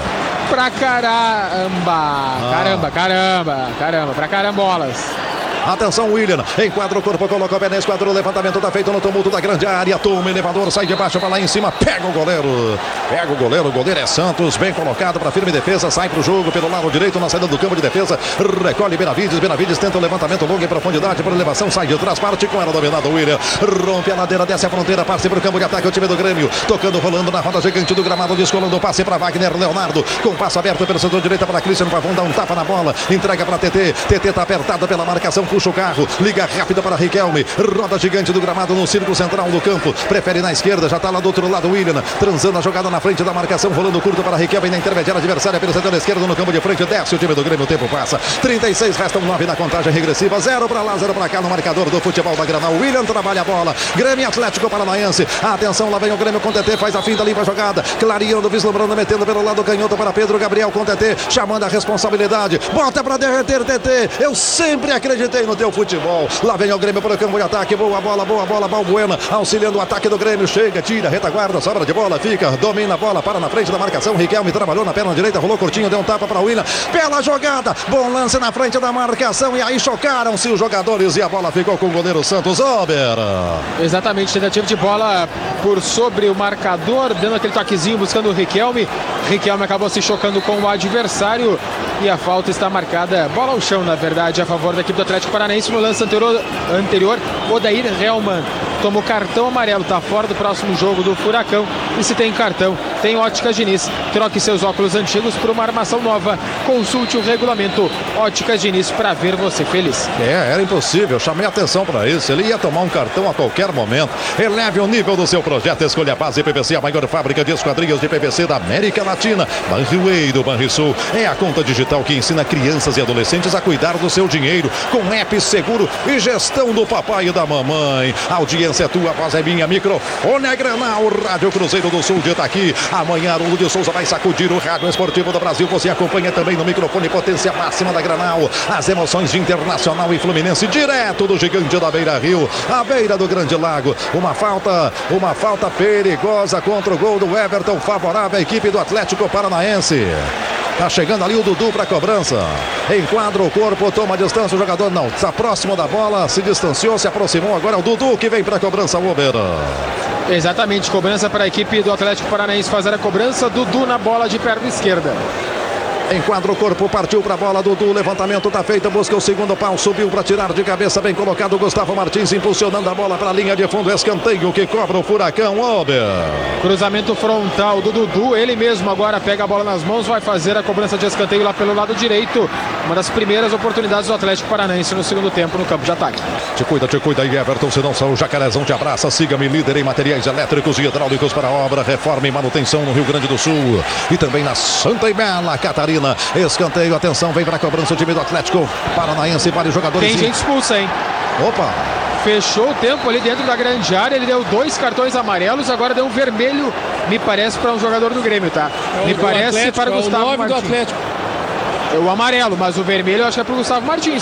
Pra caramba, ah. caramba, caramba, caramba, pra carambolas. Atenção, William, enquadra o corpo, coloca o pé na esquadra, o levantamento tá feito no tumulto da grande área, toma o elevador, sai de baixo para lá em cima, pega o goleiro, pega o goleiro, o goleiro é Santos, bem colocado para firme defesa, sai pro jogo pelo lado direito na saída do campo de defesa, recolhe Benavides, Benavides tenta o levantamento longo em profundidade por elevação, sai de trás, parte com ela dominada, o William, rompe a ladeira, desce a fronteira, passe pro campo de ataque, o time do Grêmio, tocando, rolando na roda gigante do gramado, descolando o passe para Wagner Leonardo, com passo aberto pelo setor direito para Christian Pavão, dá um tapa na bola, entrega para T T, T T tá apertado pela marcação, puxa o carro, liga rápida para Riquelme, roda gigante do gramado no círculo central do campo, prefere na esquerda, já tá lá do outro lado o William, transando a jogada na frente da marcação, rolando curto para Riquelme na intermediária adversária pelo setor esquerdo no campo de frente, desce o time do Grêmio, o tempo passa, trinta e seis, restam nove na contagem regressiva, zero para lá, zero para cá no marcador do futebol da Granal. William trabalha a bola, Grêmio Atlético Paranaense, atenção, lá vem o Grêmio com T T, faz a finta, limpa a jogada, clareando, vislumbrando, metendo pelo lado canhoto para Pedro Gabriel com T T, chamando a responsabilidade, bota para derreter T T, eu sempre acreditei no teu futebol, lá vem o Grêmio para o campo de ataque, boa bola, boa bola, Balbuena, auxiliando o ataque do Grêmio, chega, tira, retaguarda, sobra de bola, fica, domina a bola, para na frente da marcação, Riquelme trabalhou na perna direita, rolou curtinho, deu um tapa para o William, bela jogada, bom lance na frente da marcação, e aí chocaram-se os jogadores e a bola ficou com o goleiro Santos, Ober. Exatamente, tentativa de bola por sobre o marcador, dando aquele toquezinho, buscando o Riquelme, Riquelme acabou se chocando com o adversário, e a falta está marcada, bola ao chão, na verdade, a favor da equipe do Atlético Paranaense. No lance anterior, anterior Odair Helman tomou cartão amarelo, está fora do próximo jogo do Furacão. E se tem cartão, tem Óticas Diniz. Troque seus óculos antigos por uma armação nova. Consulte o regulamento Óticas Diniz para ver você feliz. É, era impossível, chamei atenção para isso. Ele ia tomar um cartão a qualquer momento. Eleve o nível do seu projeto, escolha a base P V C, a maior fábrica de esquadrias de P V C da América Latina. Banriway Banrisul é a conta digital que ensina crianças e adolescentes a cuidar do seu dinheiro com app seguro e gestão do papai e da mamãe. A audiência é tua, voz é minha, microfone é Granal, Rádio Cruzeiro do Sul de Itaqui. Amanhã o de Souza vai sacudir o rádio esportivo do Brasil. Você acompanha também no microfone potência máxima da Granal. As emoções de Internacional e Fluminense direto do gigante da Beira Rio, à beira do Grande Lago. Uma falta, uma falta perigosa contra o gol do Everton, favorável à equipe do Atlético Paranaense. Tá chegando ali o Dudu para a cobrança. Enquadra o corpo, toma a distância. O jogador não está próximo da bola. Se distanciou, se aproximou. Agora é o Dudu que vem para a cobrança, Ober. Exatamente, cobrança para a equipe do Atlético Paranaense fazer a cobrança. Dudu na bola de perna esquerda. Enquadra o corpo, partiu para a bola, Dudu, levantamento está feito, busca o segundo pau, subiu para tirar de cabeça, bem colocado, Gustavo Martins impulsionando a bola para a linha de fundo, escanteio que cobra o Furacão, Ober. Cruzamento frontal do Dudu, ele mesmo agora pega a bola nas mãos, vai fazer a cobrança de escanteio lá pelo lado direito, uma das primeiras oportunidades do Atlético Paranaense no segundo tempo no campo de ataque. Te cuida, te cuida aí, Everton, senão só o Jacarezão te abraça, siga-me, líder em materiais elétricos e hidráulicos para a obra, reforma e manutenção no Rio Grande do Sul e também na Santa e Bela Catarina. Escanteio, atenção, vem para a cobrança o time do Atlético Paranaense, vários jogadores. Tem gente expulsa, hein? Opa! Fechou o tempo ali dentro da grande área, ele deu dois cartões amarelos, agora deu um vermelho, me parece, para um jogador do Grêmio, tá? É o, me parece Atlético, para o é Gustavo o nove Martins. do Atlético. É o amarelo, mas o vermelho eu acho que é para o Gustavo Martins, tá?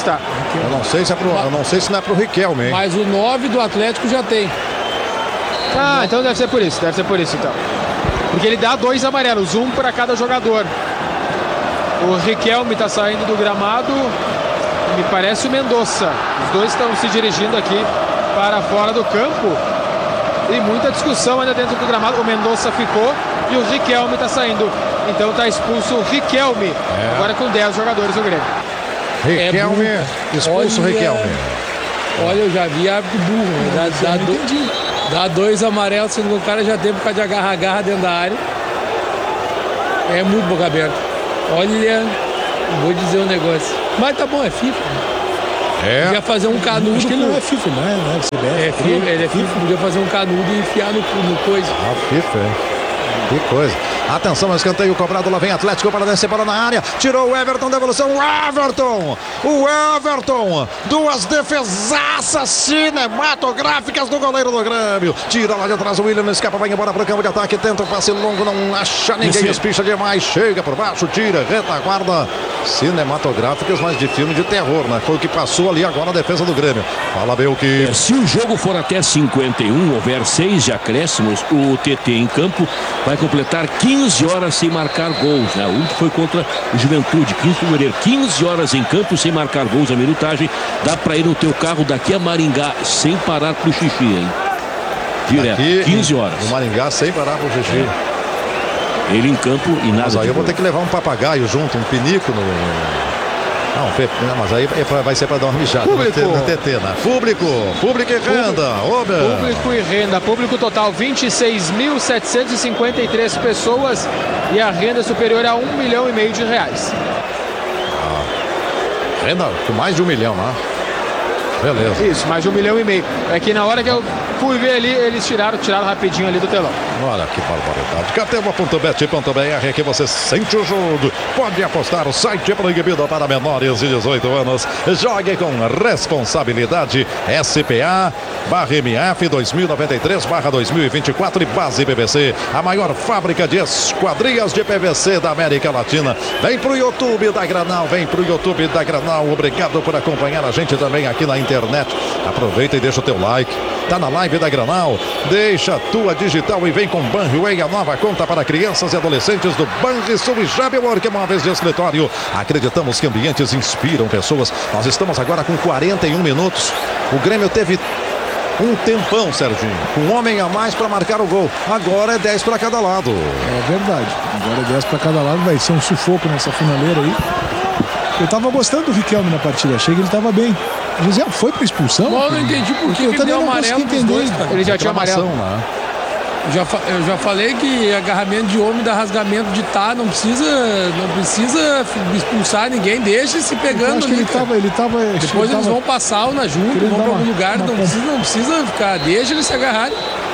Eu não sei se é pro, eu não sei se não é pro Riquelme, hein? Mas o nove do Atlético já tem. Ah, então deve ser por isso, deve ser por isso então. Porque ele dá dois amarelos, um para cada jogador. O Riquelme está saindo do gramado, me parece o Mendonça. Os dois estão se dirigindo aqui para fora do campo. E muita discussão ainda dentro do gramado. O Mendonça ficou e o Riquelme está saindo. Então está expulso o Riquelme. É. Agora com dez jogadores do Grêmio. Riquelme, é expulso o Riquelme. Olha, eu já vi hábito burro. Né? Dá, dá, do, dá dois amarelos, sendo que o cara já tem por causa de agarra-agarra dentro da área. É muito boca aberta. Olha, vou dizer um negócio. Mas tá bom, é FIFA. É. Podia fazer um canudo. Acho que ele não é FIFA, não é? Não é, C B F. É FIFA, ele é FIFA. Podia fazer um canudo e enfiar no, no coisa. Ah, FIFA, é. Que coisa. Atenção, escanteio cobrado, lá vem Atlético para descer bola na área. Tirou o Everton, devolução. O Everton! O Everton! Duas defesaças cinematográficas do goleiro do Grêmio. Tira lá de atrás o William, escapa, vai embora para o campo de ataque. Tenta o passe longo, não acha ninguém, espicha demais. Chega por baixo, tira, retaguarda. Cinematográficas, mas de filme de terror, né? Foi o que passou ali agora a defesa do Grêmio. Fala, Belki. É, se o jogo for até cinquenta e um, houver seis de acréscimos, o T T em campo vai completar quinze horas sem marcar gols. Né? O último foi contra o Juventude, quinze de fevereiro. quinze horas em campo sem marcar gols. A minutagem dá para ir no teu carro daqui a Maringá sem parar pro xixi, hein? Direto, Daqui, quinze horas. No Maringá sem parar pro xixi. Ele em campo e nada. Mas aí eu vou ter que levar um papagaio junto, um pinico no... Não, mas aí vai ser para dar uma mijada no T T, né? Público, público e renda. Oba. Público e renda. Público total vinte e seis mil setecentos e cinquenta e três pessoas e a renda superior a um milhão e meio de reais. Ah, renda com mais de um milhão, né? Beleza. Isso, mais de um milhão e meio. É que na hora que eu fui ver ali, eles tiraram, tiraram rapidinho ali do telão. Olha que barbaridade. Catema ponto bet ponto b r que você sente o jogo. Pode apostar, o site é proibido para menores de dezoito anos. Jogue com responsabilidade. S P A barra M F dois mil e noventa e três barra dois mil e vinte e quatro e base P V C. A maior fábrica de esquadrias de P V C da América Latina. Vem pro YouTube da Granal, vem pro YouTube da Granal. Obrigado por acompanhar a gente também aqui na internet. Aproveita e deixa o teu like. Tá na live da Granal? Deixa a tua digital e vem com Banriway, a nova conta para crianças e adolescentes do Banrisul e Jabiwork Móveis de Escritório. Acreditamos que ambientes inspiram pessoas. Nós estamos agora com quarenta e um minutos. O Grêmio teve um tempão, Serginho, com um homem a mais para marcar o gol. Agora é dez para cada lado. É verdade. Agora é dez para cada lado. Vai ser um sufoco nessa finaleira aí. Eu tava gostando do Riquelme na partida. Achei que ele tava bem. José, foi para expulsão? Bom, eu não entendi por que eu ele também deu não amarelo consegui entender. dois, cara. Ele já tinha amarelo. Né? Eu já, eu já falei que agarramento de homem dá rasgamento de tá, não precisa, não precisa expulsar ninguém, deixa se pegando. Eu acho que ali, ele tava, ele tava, Depois ele eles tava... vão passar o na junto, vão para algum lugar, uma, não, uma... precisa, não precisa ficar, deixa eles se agarrarem.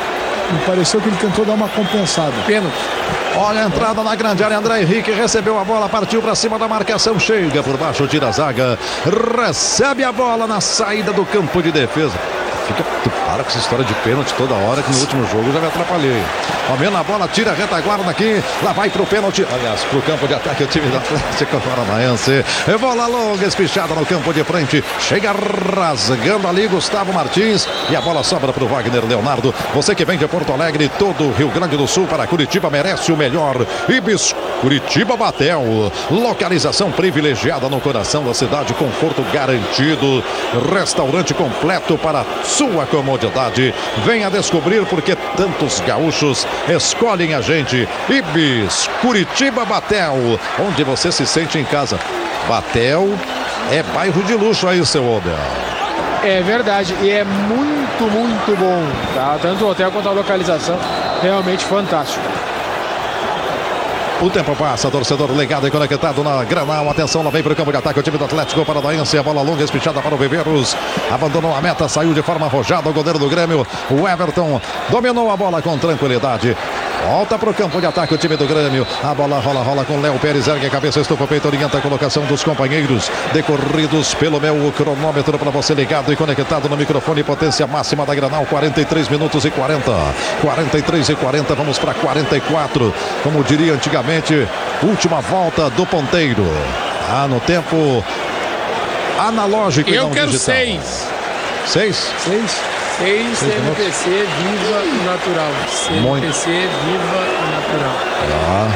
Me pareceu que ele tentou dar uma compensada. Pênalti. Olha a entrada na grande área, André Henrique recebeu a bola, partiu para cima da marcação, chega por baixo, tira a zaga, recebe a bola na saída do campo de defesa. Fica, tu para com essa história de pênalti toda hora, que no último jogo eu já me atrapalhei. Aumenta a bola, tira a retaguarda aqui, lá vai pro pênalti, aliás, pro campo de ataque o time do Atlético Paranaense. Bola longa, espichada no campo de frente, chega rasgando ali Gustavo Martins e a bola sobra pro Wagner Leonardo. Você que vem de Porto Alegre, todo o Rio Grande do Sul para Curitiba merece o melhor. Ibis Curitiba Batel, localização privilegiada no coração da cidade, conforto garantido, restaurante completo para sua comodidade. Venha descobrir porque tantos gaúchos escolhem a gente. Ibis Curitiba Batel, onde você se sente em casa. Batel é bairro de luxo aí, seu Obel. É verdade, e é muito, muito bom, tá? Tanto o hotel quanto a localização, realmente fantástico. O tempo passa, torcedor ligado e conectado na Granal. Atenção, lá vem para o campo de ataque o time do Atlético Paranaense. A bola longa, espichada para o Viveiros. Abandonou a meta, saiu de forma arrojada o goleiro do Grêmio. O Everton dominou a bola com tranquilidade. Volta para o campo de ataque o time do Grêmio. A bola rola, rola com Léo Pérez. Ergue a cabeça, estufa o peito, orienta a colocação dos companheiros. Decorridos pelo meu cronômetro para você ligado e conectado no microfone. Potência máxima da Granal, quarenta e três minutos e quarenta. quarenta e três e quarenta, vamos para quarenta e quatro. Como diria antigamente, última volta do ponteiro. Ah, no tempo analógico e Eu não quero digital. seis. Seis? Seis. Seis C M P C viva e natural. C M P C viva e natural. Ah.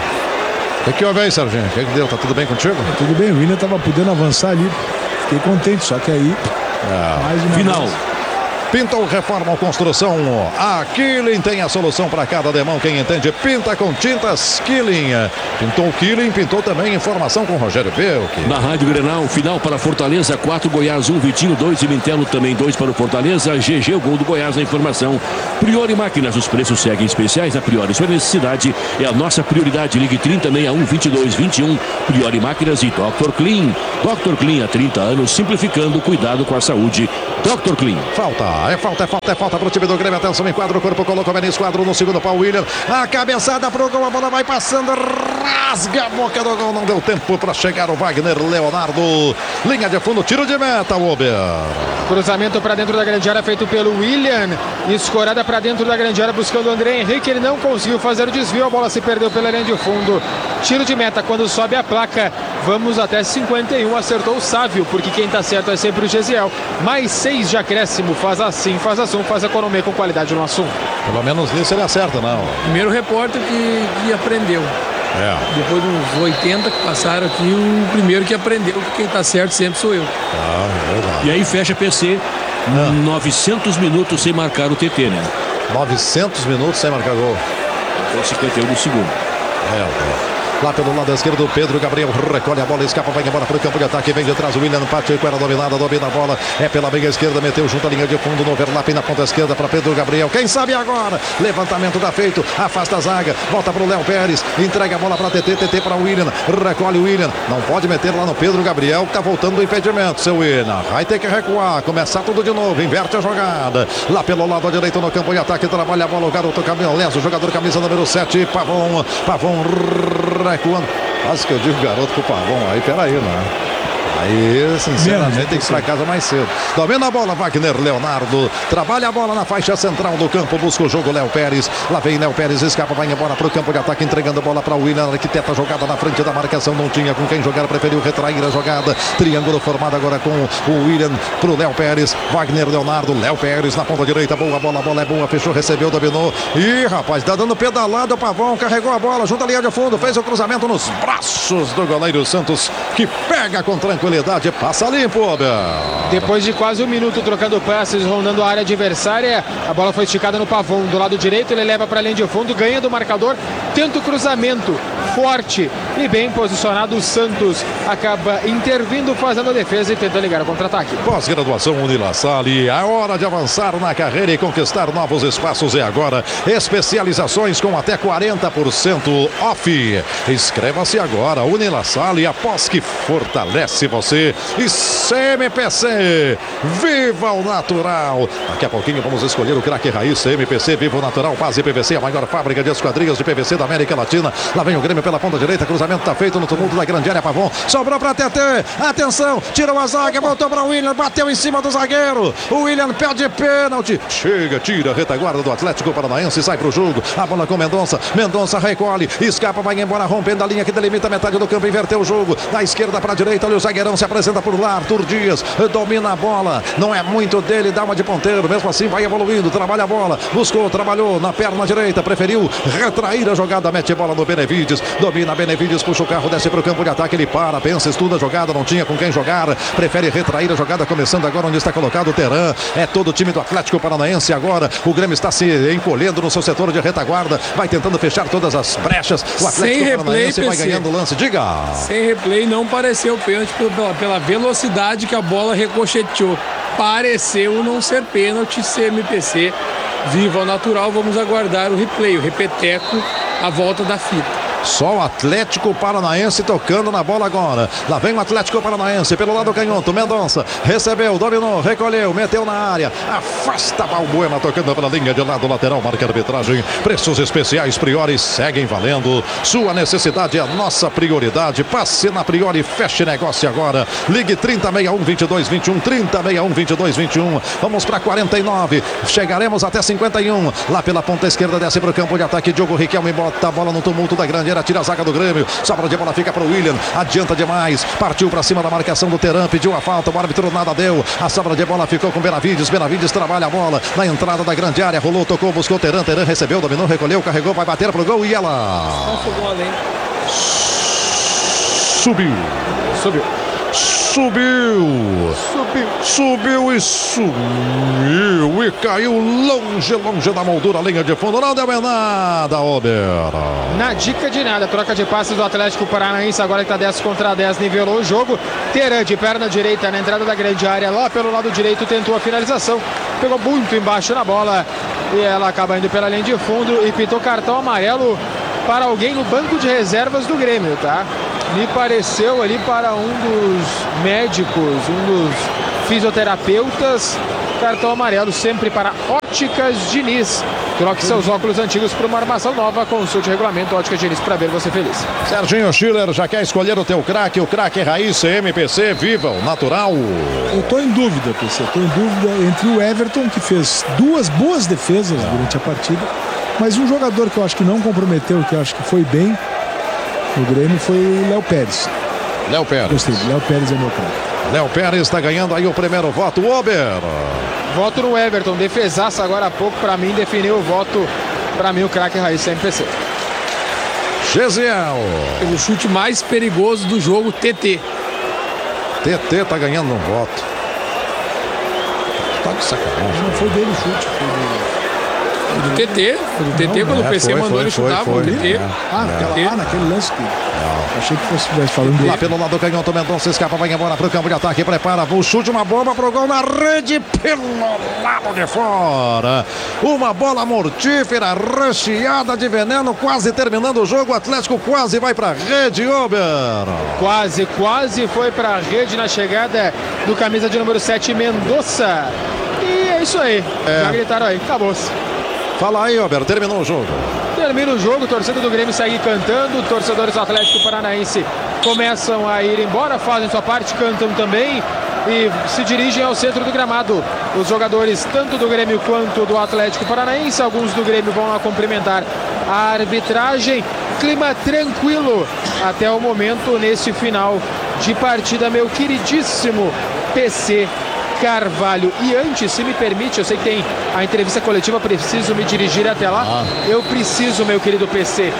O que, que houve aí, Serginho? O que, que deu? Tá tudo bem contigo? Tudo bem, o William tava podendo avançar ali. Fiquei contente, só que aí. É. Mais uma Final. vez. Pintou, reforma ou construção, a Killing tem a solução para cada demão. Quem entende, pinta com tintas Killing. Pintou Killing, pintou também informação com Rogério Belk. Na Rádio Grenal, final para Fortaleza, quatro, Goiás, um, Vitinho, dois, e Mintelo também dois para o Fortaleza. G G, o gol do Goiás, a informação. Priori Máquinas, os preços seguem especiais. A Priori, sua necessidade é a nossa prioridade. Ligue trinta, sessenta e um, vinte e dois, vinte e um. Priori Máquinas e doutor Clean. doutor Clean há trinta anos, simplificando o cuidado com a saúde. doutor Clean. Falta, é falta, é falta, é falta para o time do Grêmio. Atenção, enquadra o corpo, colocou bem no esquadro no segundo pau. William, a cabeçada pro gol, a bola vai passando, rasga a boca do gol. Não deu tempo para chegar o Wagner Leonardo. Linha de fundo, tiro de meta, Ober. Cruzamento para dentro da grande área feito pelo William. Escorada para dentro da grande área buscando o André Henrique. Ele não conseguiu fazer o desvio. A bola se perdeu pela linha de fundo. Tiro de meta quando sobe a placa. Vamos até cinquenta e um. Acertou o Sávio, porque quem está certo é sempre o Gesiel. Mais seis de acréscimo. Faz assim, faz assim, faz economia com qualidade no assunto. Pelo menos nisso ele acerta, não. Primeiro repórter que, que aprendeu. É. Depois de uns oitenta que passaram aqui, o primeiro que aprendeu que quem tá certo sempre sou eu. Ah, é verdade. E aí fecha P C, Ah. novecentos minutos sem marcar o T T, né? novecentos minutos sem marcar gol. Até cinquenta e um do segundo. É, é. Lá pelo lado esquerdo, Pedro Gabriel recolhe a bola, escapa, vai embora para o campo de ataque, vem de trás o William Pacheco, era dominada, domina a bola, é pela meia esquerda, meteu junto a linha de fundo no overlap na ponta esquerda para Pedro Gabriel, quem sabe agora, levantamento da feito, afasta a zaga, volta para o Léo Pérez, entrega a bola para T T, T T para o William, recolhe o William, não pode meter lá no Pedro Gabriel, que tá voltando do impedimento, seu William, vai ter que recuar, começar tudo de novo, inverte a jogada, lá pelo lado direito no campo de ataque, trabalha a bola, o garoto Camilo Leso, jogador camisa número sete, Pavon, Pavon recuando. Quase que eu digo garoto pro Pavão. Aí, peraí, né? Aí, sinceramente, tem que ir pra casa mais cedo. Domina a bola, Wagner Leonardo. Trabalha a bola na faixa central do campo. Busca o jogo, Léo Pérez. Lá vem Léo Pérez, escapa, vai embora pro campo de ataque, entregando a bola para o William. Arquiteta jogada na frente da marcação. Não tinha com quem jogar, preferiu retrair a jogada. Triângulo formado agora com o William pro Léo Pérez. Wagner Leonardo, Léo Pérez na ponta direita. Boa bola, a bola é boa. Fechou, recebeu, dominou. Ih, rapaz, tá dando pedalada. O Pavão carregou a bola junto à linha de fundo. Fez o cruzamento nos braços do goleiro Santos, que pega com tranquilidade. Passa limpo, Ober. Depois de quase um minuto trocando passes, rondando a área adversária, a bola foi esticada no Pavão do lado direito, ele leva para a linha de fundo, ganha do marcador, tenta o cruzamento, forte e bem posicionado. O Santos acaba intervindo, fazendo a defesa e tenta ligar o contra-ataque. Pós-graduação Unilassalle, é hora de avançar na carreira e conquistar novos espaços. E agora, especializações com até quarenta por cento off. Inscreva-se agora, Unilassalle, após que fortalece você. E C M P C, viva o natural. Daqui a pouquinho vamos escolher o craque raiz. C M P C, viva o natural, base P V C, a maior fábrica de esquadrias de P V C da América Latina. Lá vem o Grêmio pela ponta direita, cruzamento tá feito no tumulto da grande área. Pavon, sobrou pra T T, atenção, tirou a zaga, voltou pra William, bateu em cima do zagueiro. O William pede pênalti, chega, tira a retaguarda do Atlético Paranaense, sai pro jogo. A bola com Mendonça, Mendonça recolhe, escapa, vai embora, rompendo a linha que delimita metade do campo, inverteu o jogo, da esquerda pra direita. Olha o zagueirão, se apresenta por lá, Arthur Dias domina a bola, não é muito dele, dá uma de ponteiro, mesmo assim vai evoluindo, trabalha a bola, buscou, trabalhou na perna direita, preferiu retrair a jogada, mete a bola no Benevides, domina Benevides, puxa o carro, desce para o campo de ataque, ele para, pensa, estuda a jogada, não tinha com quem jogar, prefere retrair a jogada, começando agora onde está colocado o Teran, é todo o time do Atlético Paranaense agora, o Grêmio está se encolhendo no seu setor de retaguarda, vai tentando fechar todas as brechas, o Atlético Sem Paranaense replay, vai ganhando o lance, diga! Sem replay, não pareceu pênalti pela, pela velocidade que a bola ricocheteou. Pareceu não ser pênalti. C M P C, viva o natural. Vamos aguardar o replay, o repeteco, a volta da fita. Só o Atlético Paranaense tocando na bola agora. Lá vem o Atlético Paranaense pelo lado canhoto. Mendonça recebeu, dominou, recolheu, meteu na área. Afasta Balbuena tocando pela linha de lado lateral. Marca a arbitragem. Preços especiais Priori seguem valendo. Sua necessidade é a nossa prioridade. Passe na Priori, feche negócio agora. Ligue trinta, sessenta e um, vinte e dois, vinte e um. trinta, sessenta e um, vinte e dois, vinte e um. Vamos para quarenta e nove. Chegaremos até cinquenta e um. Lá pela ponta esquerda desce para o campo de ataque. Diogo Riquelme bota a bola no tumulto da grande companheira, tira a zaga do Grêmio. Sobra de bola, fica para o William. Adianta demais. Partiu para cima da marcação do Teran. Pediu a falta. O árbitro nada deu. A sobra de bola ficou com Benavides. Benavides trabalha a bola na entrada da grande área. Rolou, tocou, buscou o Teran. Teran recebeu, dominou, recolheu, carregou, vai bater pro gol e ela. Subiu. Subiu. Subiu. Subiu. Subiu e sumiu. E caiu longe, longe da moldura. Linha de fundo. Não deu nada, Ober. Na dica de nada. Troca de passes do Atlético Paranaense. Agora que está dez contra dez. Nivelou o jogo. Teran de perna direita na entrada da grande área. Lá pelo lado direito tentou a finalização. Pegou muito embaixo na bola. E ela acaba indo pela linha de fundo. E pintou cartão amarelo para alguém no banco de reservas do Grêmio, tá? Me pareceu ali para um dos médicos, um dos fisioterapeutas. Cartão amarelo sempre para Óticas Diniz. Troque seus óculos antigos por uma armação nova. Consulte o regulamento Óticas Diniz para ver você feliz. Serginho Schiller, já quer escolher o teu craque? O craque raiz C M P C, viva o natural. Eu tô em dúvida, P C. Tô em dúvida entre o Everton, que fez duas boas defesas durante a partida, mas um jogador que eu acho que não comprometeu, que eu acho que foi bem no Grêmio, foi o Léo Pérez. Léo Pérez. Gostei, Léo Pérez é meu craque. Léo Pérez está ganhando aí o primeiro voto. Ober. Voto no Everton. Defesaça agora há pouco. Para mim, definiu o voto. Para mim, o craque raiz C M P C. Gesiel. O chute mais perigoso do jogo, T T. T T tá ganhando um voto. Tá de sacanagem. Não foi dele o chute, foi do... Do T T, do T T, quando é, o P C foi, mandou foi, ele chutar, foi, foi o foi. T T. É. Ah, naquela, É. ah, naquele lance que... Achei que fosse estivesse falando dele. Lá pelo lado canhoto, Mendonça escapa, vai embora pro campo de ataque, prepara o chute, uma bomba pro gol na rede, pelo lado de fora. Uma bola mortífera, recheada de veneno, quase terminando o jogo. O Atlético quase vai pra rede, Ober. Quase, quase foi para a rede na chegada do camisa de número sete, Mendonça. E é isso aí. É. Já gritaram aí, acabou-se. Fala aí, Ober, terminou o jogo. Termina o jogo, torcida do Grêmio segue cantando, torcedores do Atlético Paranaense começam a ir embora, fazem sua parte, cantam também e se dirigem ao centro do gramado. Os jogadores tanto do Grêmio quanto do Atlético Paranaense, alguns do Grêmio vão lá cumprimentar a arbitragem. Clima tranquilo até o momento nesse final de partida, meu queridíssimo P C Carvalho. E antes, se me permite, eu sei que tem a entrevista coletiva, preciso me dirigir até lá. Ah. Eu preciso, meu querido P C,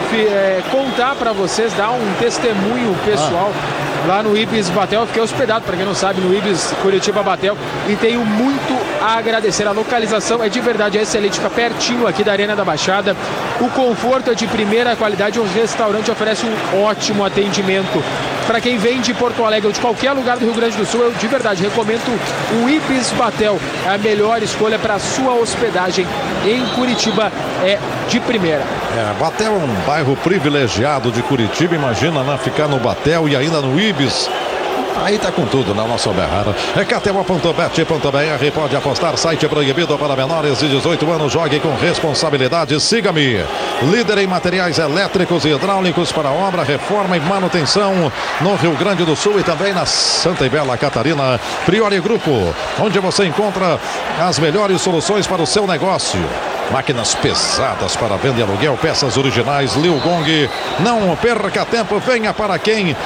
é, contar para vocês, dar um testemunho pessoal. Ah. Lá no Ibis Batel, eu fiquei hospedado, para quem não sabe, no Ibis Curitiba Batel, e tenho muito a agradecer. A localização é de verdade excelente, fica pertinho aqui da Arena da Baixada. O conforto é de primeira qualidade, o restaurante oferece um ótimo atendimento. Para quem vem de Porto Alegre ou de qualquer lugar do Rio Grande do Sul, eu de verdade recomendo o Ibis Batel. É a melhor escolha para a sua hospedagem em Curitiba, é de primeira. É, Batel é um bairro privilegiado de Curitiba, imagina, né? Ficar no Batel e ainda no Ibis. Aí tá com tudo na nossa berrada. É K T O ponto bet ponto B R, pode apostar, site proibido para menores de dezoito anos, jogue com responsabilidade, siga-me. Líder em materiais elétricos e hidráulicos para obra, reforma e manutenção no Rio Grande do Sul e também na Santa e Bela Catarina. Priori Grupo, onde você encontra as melhores soluções para o seu negócio. Máquinas pesadas para venda e aluguel, peças originais, Liu Gong. Não perca tempo, venha para quem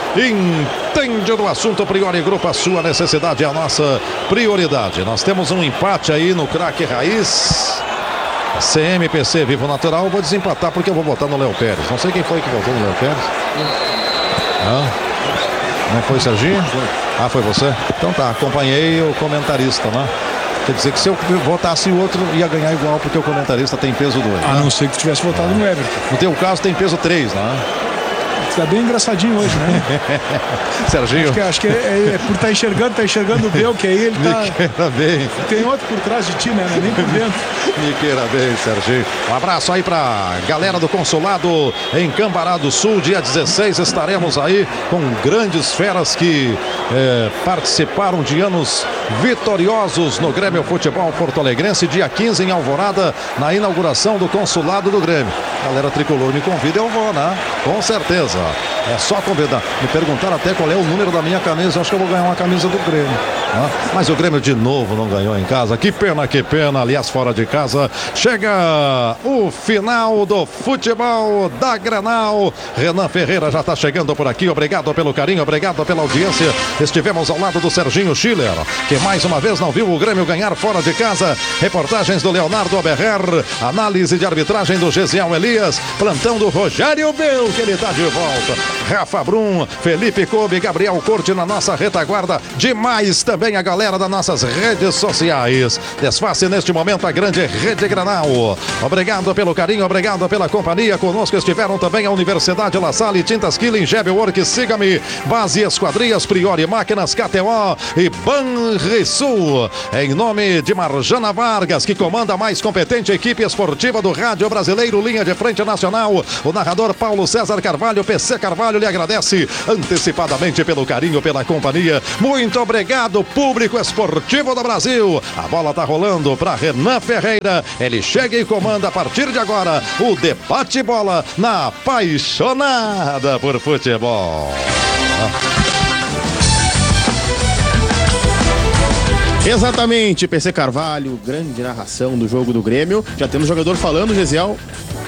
entende do assunto. Priori Grupo, a sua necessidade é a nossa prioridade. Nós temos um empate aí no craque raiz. C M P C Vivo Natural, eu vou desempatar porque eu vou votar no Léo Pérez. Não sei quem foi que votou no Léo Pérez. Ah, não foi, Serginho? Ah, foi você? Então tá, acompanhei o comentarista, né? Quer dizer que se eu votasse o outro, ia ganhar igual, porque o comentarista tem peso dois. A né? não ser que tivesse votado no Everton. No teu caso tem peso três, né? Tá bem engraçadinho hoje, né? Serginho. Acho que, acho que é, é, é por estar tá enxergando, tá enxergando bem o que aí ele tá. Me queira bem. Tem outro por trás de ti, né? Não é nem por dentro. Me queira bem, Serginho. Um abraço aí pra galera do Consulado em Cambará do Sul. Dia dezesseis estaremos aí com grandes feras que é, participaram de anos vitoriosos no Grêmio Futebol Porto Alegrense, dia quinze em Alvorada, na inauguração do consulado do Grêmio. Galera tricolor me convida, eu vou, né? Com certeza. É só convidar. Me perguntaram até qual é o número da minha camisa. Acho que eu vou ganhar uma camisa do Grêmio. Né? Mas o Grêmio de novo não ganhou em casa. Que pena, que pena. Aliás, fora de casa. Chega o final do futebol da Grenal. Renan Ferreira já está chegando por aqui. Obrigado pelo carinho, obrigado pela audiência. Estivemos ao lado do Serginho Schiller, que mais uma vez não viu o Grêmio ganhar fora de casa. Reportagens do Leonardo Oberrer. Análise de arbitragem do Gesiel Elias. Plantão do Rogério Bel, que ele está de volta. Rafa Brum, Felipe Kobe, Gabriel Corte na nossa retaguarda. Demais também a galera das nossas redes sociais. Desface neste momento a grande Rede Grenal. Obrigado pelo carinho, obrigado pela companhia. Conosco estiveram também a Universidade La Salle, Tintas Killing, Gebwork, Siga-me, Base Esquadrias, Priori Máquinas, K T O e Banrisul. Em nome de Marjana Vargas, que comanda a mais competente equipe esportiva do rádio brasileiro, linha de frente nacional. O narrador Paulo César Carvalho, P C Carvalho, lhe agradece antecipadamente pelo carinho, pela companhia. Muito obrigado, público esportivo do Brasil. A bola tá rolando para Renan Ferreira. Ele chega e comanda a partir de agora o debate bola na apaixonada por futebol. Exatamente, P C Carvalho, grande narração do jogo do Grêmio. Já temos jogador falando, Gesiel.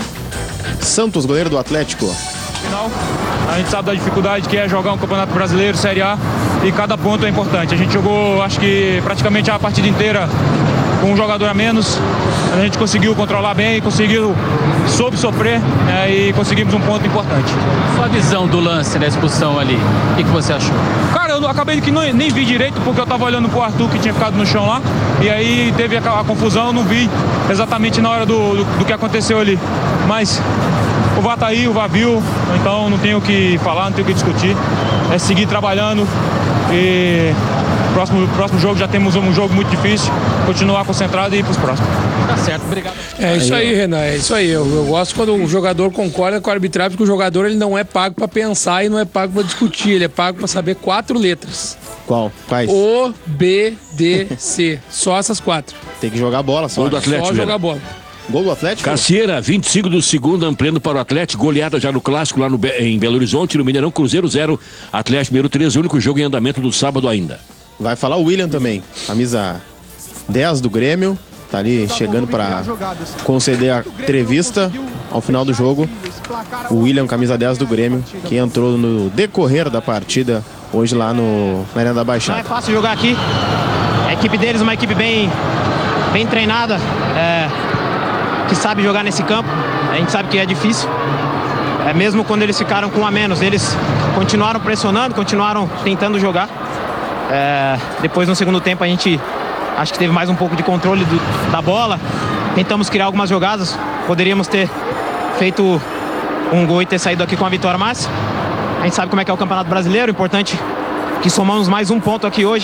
Santos, goleiro do Atlético. Final, a gente sabe da dificuldade que é jogar um Campeonato Brasileiro, Série A, e cada ponto é importante. A gente jogou, acho que praticamente a partida inteira com um jogador a menos. A gente conseguiu controlar bem, conseguiu, soube sofrer, né, e conseguimos um ponto importante. Sua visão do lance da expulsão ali, o que, que você achou? Cara, eu acabei que não, nem vi direito, porque eu tava olhando pro Arthur, que tinha ficado no chão lá, e aí teve a, a confusão, eu não vi exatamente na hora do, do, do que aconteceu ali. Mas o V A R tá aí, o V A R viu, então não tenho o que falar, não tenho o que discutir. É seguir trabalhando e próximo, próximo jogo já temos um jogo muito difícil, continuar concentrado e ir pros próximos. Tá certo, obrigado. É isso aí, Renan, é isso aí. Eu, eu gosto quando o jogador concorda com a arbitragem, porque o jogador ele não é pago para pensar e não é pago para discutir, ele é pago para saber quatro letras. Qual? Quais? O, B, D, C. Só essas quatro. Tem que jogar bola só. Gol do Atlético. Só jogar bola. Gol do Atlético? Cassieira, vinte e cinco do segundo, ampliando para o Atlético. Goleada já no clássico lá no Be em Belo Horizonte, no Mineirão. Cruzeiro zero, Atlético Mineiro três, o único jogo em andamento do sábado ainda. Vai falar o William também. Camisa dez do Grêmio. Tá ali chegando para conceder a entrevista ao final do jogo. O William, camisa dez do Grêmio, que entrou no decorrer da partida hoje lá no na Arena da Baixada. Não é fácil jogar aqui. A equipe deles é uma equipe bem, bem treinada, é, que sabe jogar nesse campo. A gente sabe que é difícil. É, mesmo quando eles ficaram com um a menos, eles continuaram pressionando, continuaram tentando jogar. É, depois no segundo tempo a gente acho que teve mais um pouco de controle do, da bola. Tentamos criar algumas jogadas. Poderíamos ter feito um gol e ter saído aqui com a vitória, mas a gente sabe como é que é o Campeonato Brasileiro. O importante é que somamos mais um ponto aqui hoje.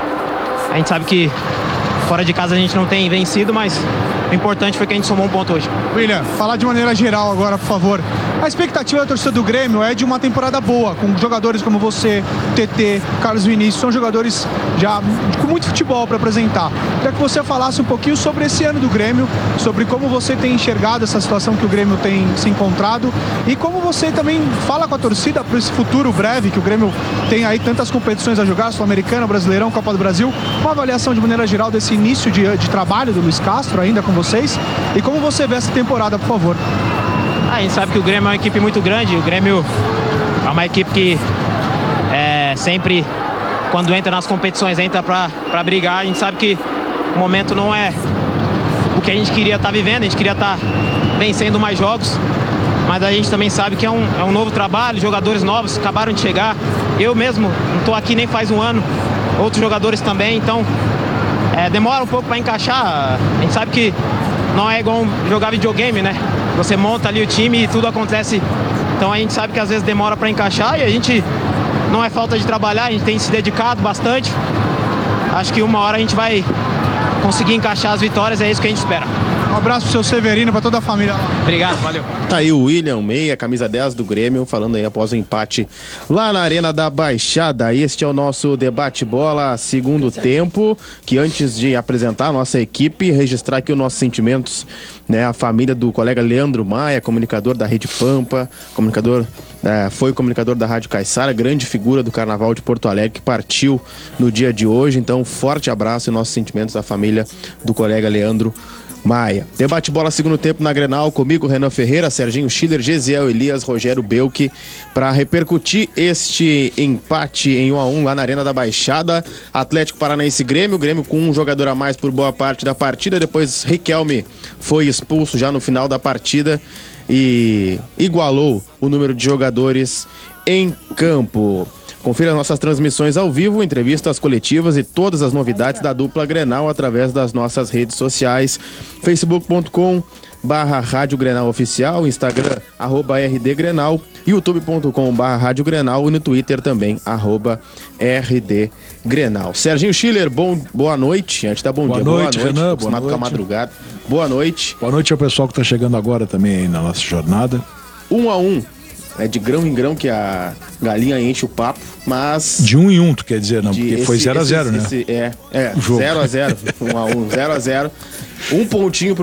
A gente sabe que fora de casa a gente não tem vencido, mas o importante foi que a gente somou um ponto hoje. William, falar de maneira geral agora, por favor. A expectativa da torcida do Grêmio é de uma temporada boa, com jogadores como você, T T, Carlos Vinícius, são jogadores já com muito futebol para apresentar. Queria que você falasse um pouquinho sobre esse ano do Grêmio, sobre como você tem enxergado essa situação que o Grêmio tem se encontrado e como você também fala com a torcida para esse futuro breve, que o Grêmio tem aí tantas competições a jogar, Sul-Americana, Brasileirão, Copa do Brasil. Uma avaliação de maneira geral desse início de, de trabalho do Luiz Castro ainda com vocês e como você vê essa temporada, por favor. A gente sabe que o Grêmio é uma equipe muito grande. O Grêmio é uma equipe que é, sempre, quando entra nas competições, entra para brigar. A gente sabe que o momento não é o que a gente queria estar tá vivendo. A gente queria estar tá vencendo mais jogos. Mas a gente também sabe que é um, é um novo trabalho. Jogadores novos acabaram de chegar. Eu mesmo não estou aqui nem faz um ano. Outros jogadores também. Então é, demora um pouco para encaixar. A gente sabe que não é igual jogar videogame, né? Você monta ali o time e tudo acontece. Então a gente sabe que às vezes demora para encaixar e a gente não é falta de trabalhar, a gente tem se dedicado bastante. Acho que uma hora a gente vai conseguir encaixar as vitórias, é isso que a gente espera. Um abraço pro seu Severino, pra toda a família lá. Obrigado, valeu. Tá aí o William Meia, camisa dez do Grêmio, falando aí após o empate lá na Arena da Baixada. Este é o nosso debate bola segundo tempo, que antes de apresentar a nossa equipe, registrar aqui os nossos sentimentos, né, a família do colega Leandro Maia, comunicador da Rede Pampa, comunicador, é, foi comunicador da Rádio Caiçara, grande figura do Carnaval de Porto Alegre, que partiu no dia de hoje. Então, forte abraço e nossos sentimentos da família do colega Leandro Maia. Debate bola segundo tempo na Grenal, comigo Renan Ferreira, Serginho Schiller, Gesiel Elias, Rogério Belk, para repercutir este empate em um a um lá na Arena da Baixada. Atlético Paranaense Grêmio, Grêmio com um jogador a mais por boa parte da partida, depois Riquelme foi expulso já no final da partida e igualou o número de jogadores em campo. Confira nossas transmissões ao vivo, entrevistas coletivas e todas as novidades da dupla Grenal através das nossas redes sociais, facebook ponto com barra Rádio Grenal Oficial, Instagram, arroba R D Grenal, youtube ponto com barra Rádio Grenal e no Twitter também, arroba R D Grenal. Serginho Schiller, bom, boa noite, antes da bom boa dia, noite, boa noite, Renan, boa noite. Com a madrugada. Boa noite. Boa noite ao pessoal que está chegando agora também aí na nossa jornada. Um a um. É de grão em grão que a galinha enche o papo, mas... De um em um, tu quer dizer, não? Porque esse, foi zero a zero, né? Esse, é, é, zero a zero, um a um, zero a zero. Um pontinho pro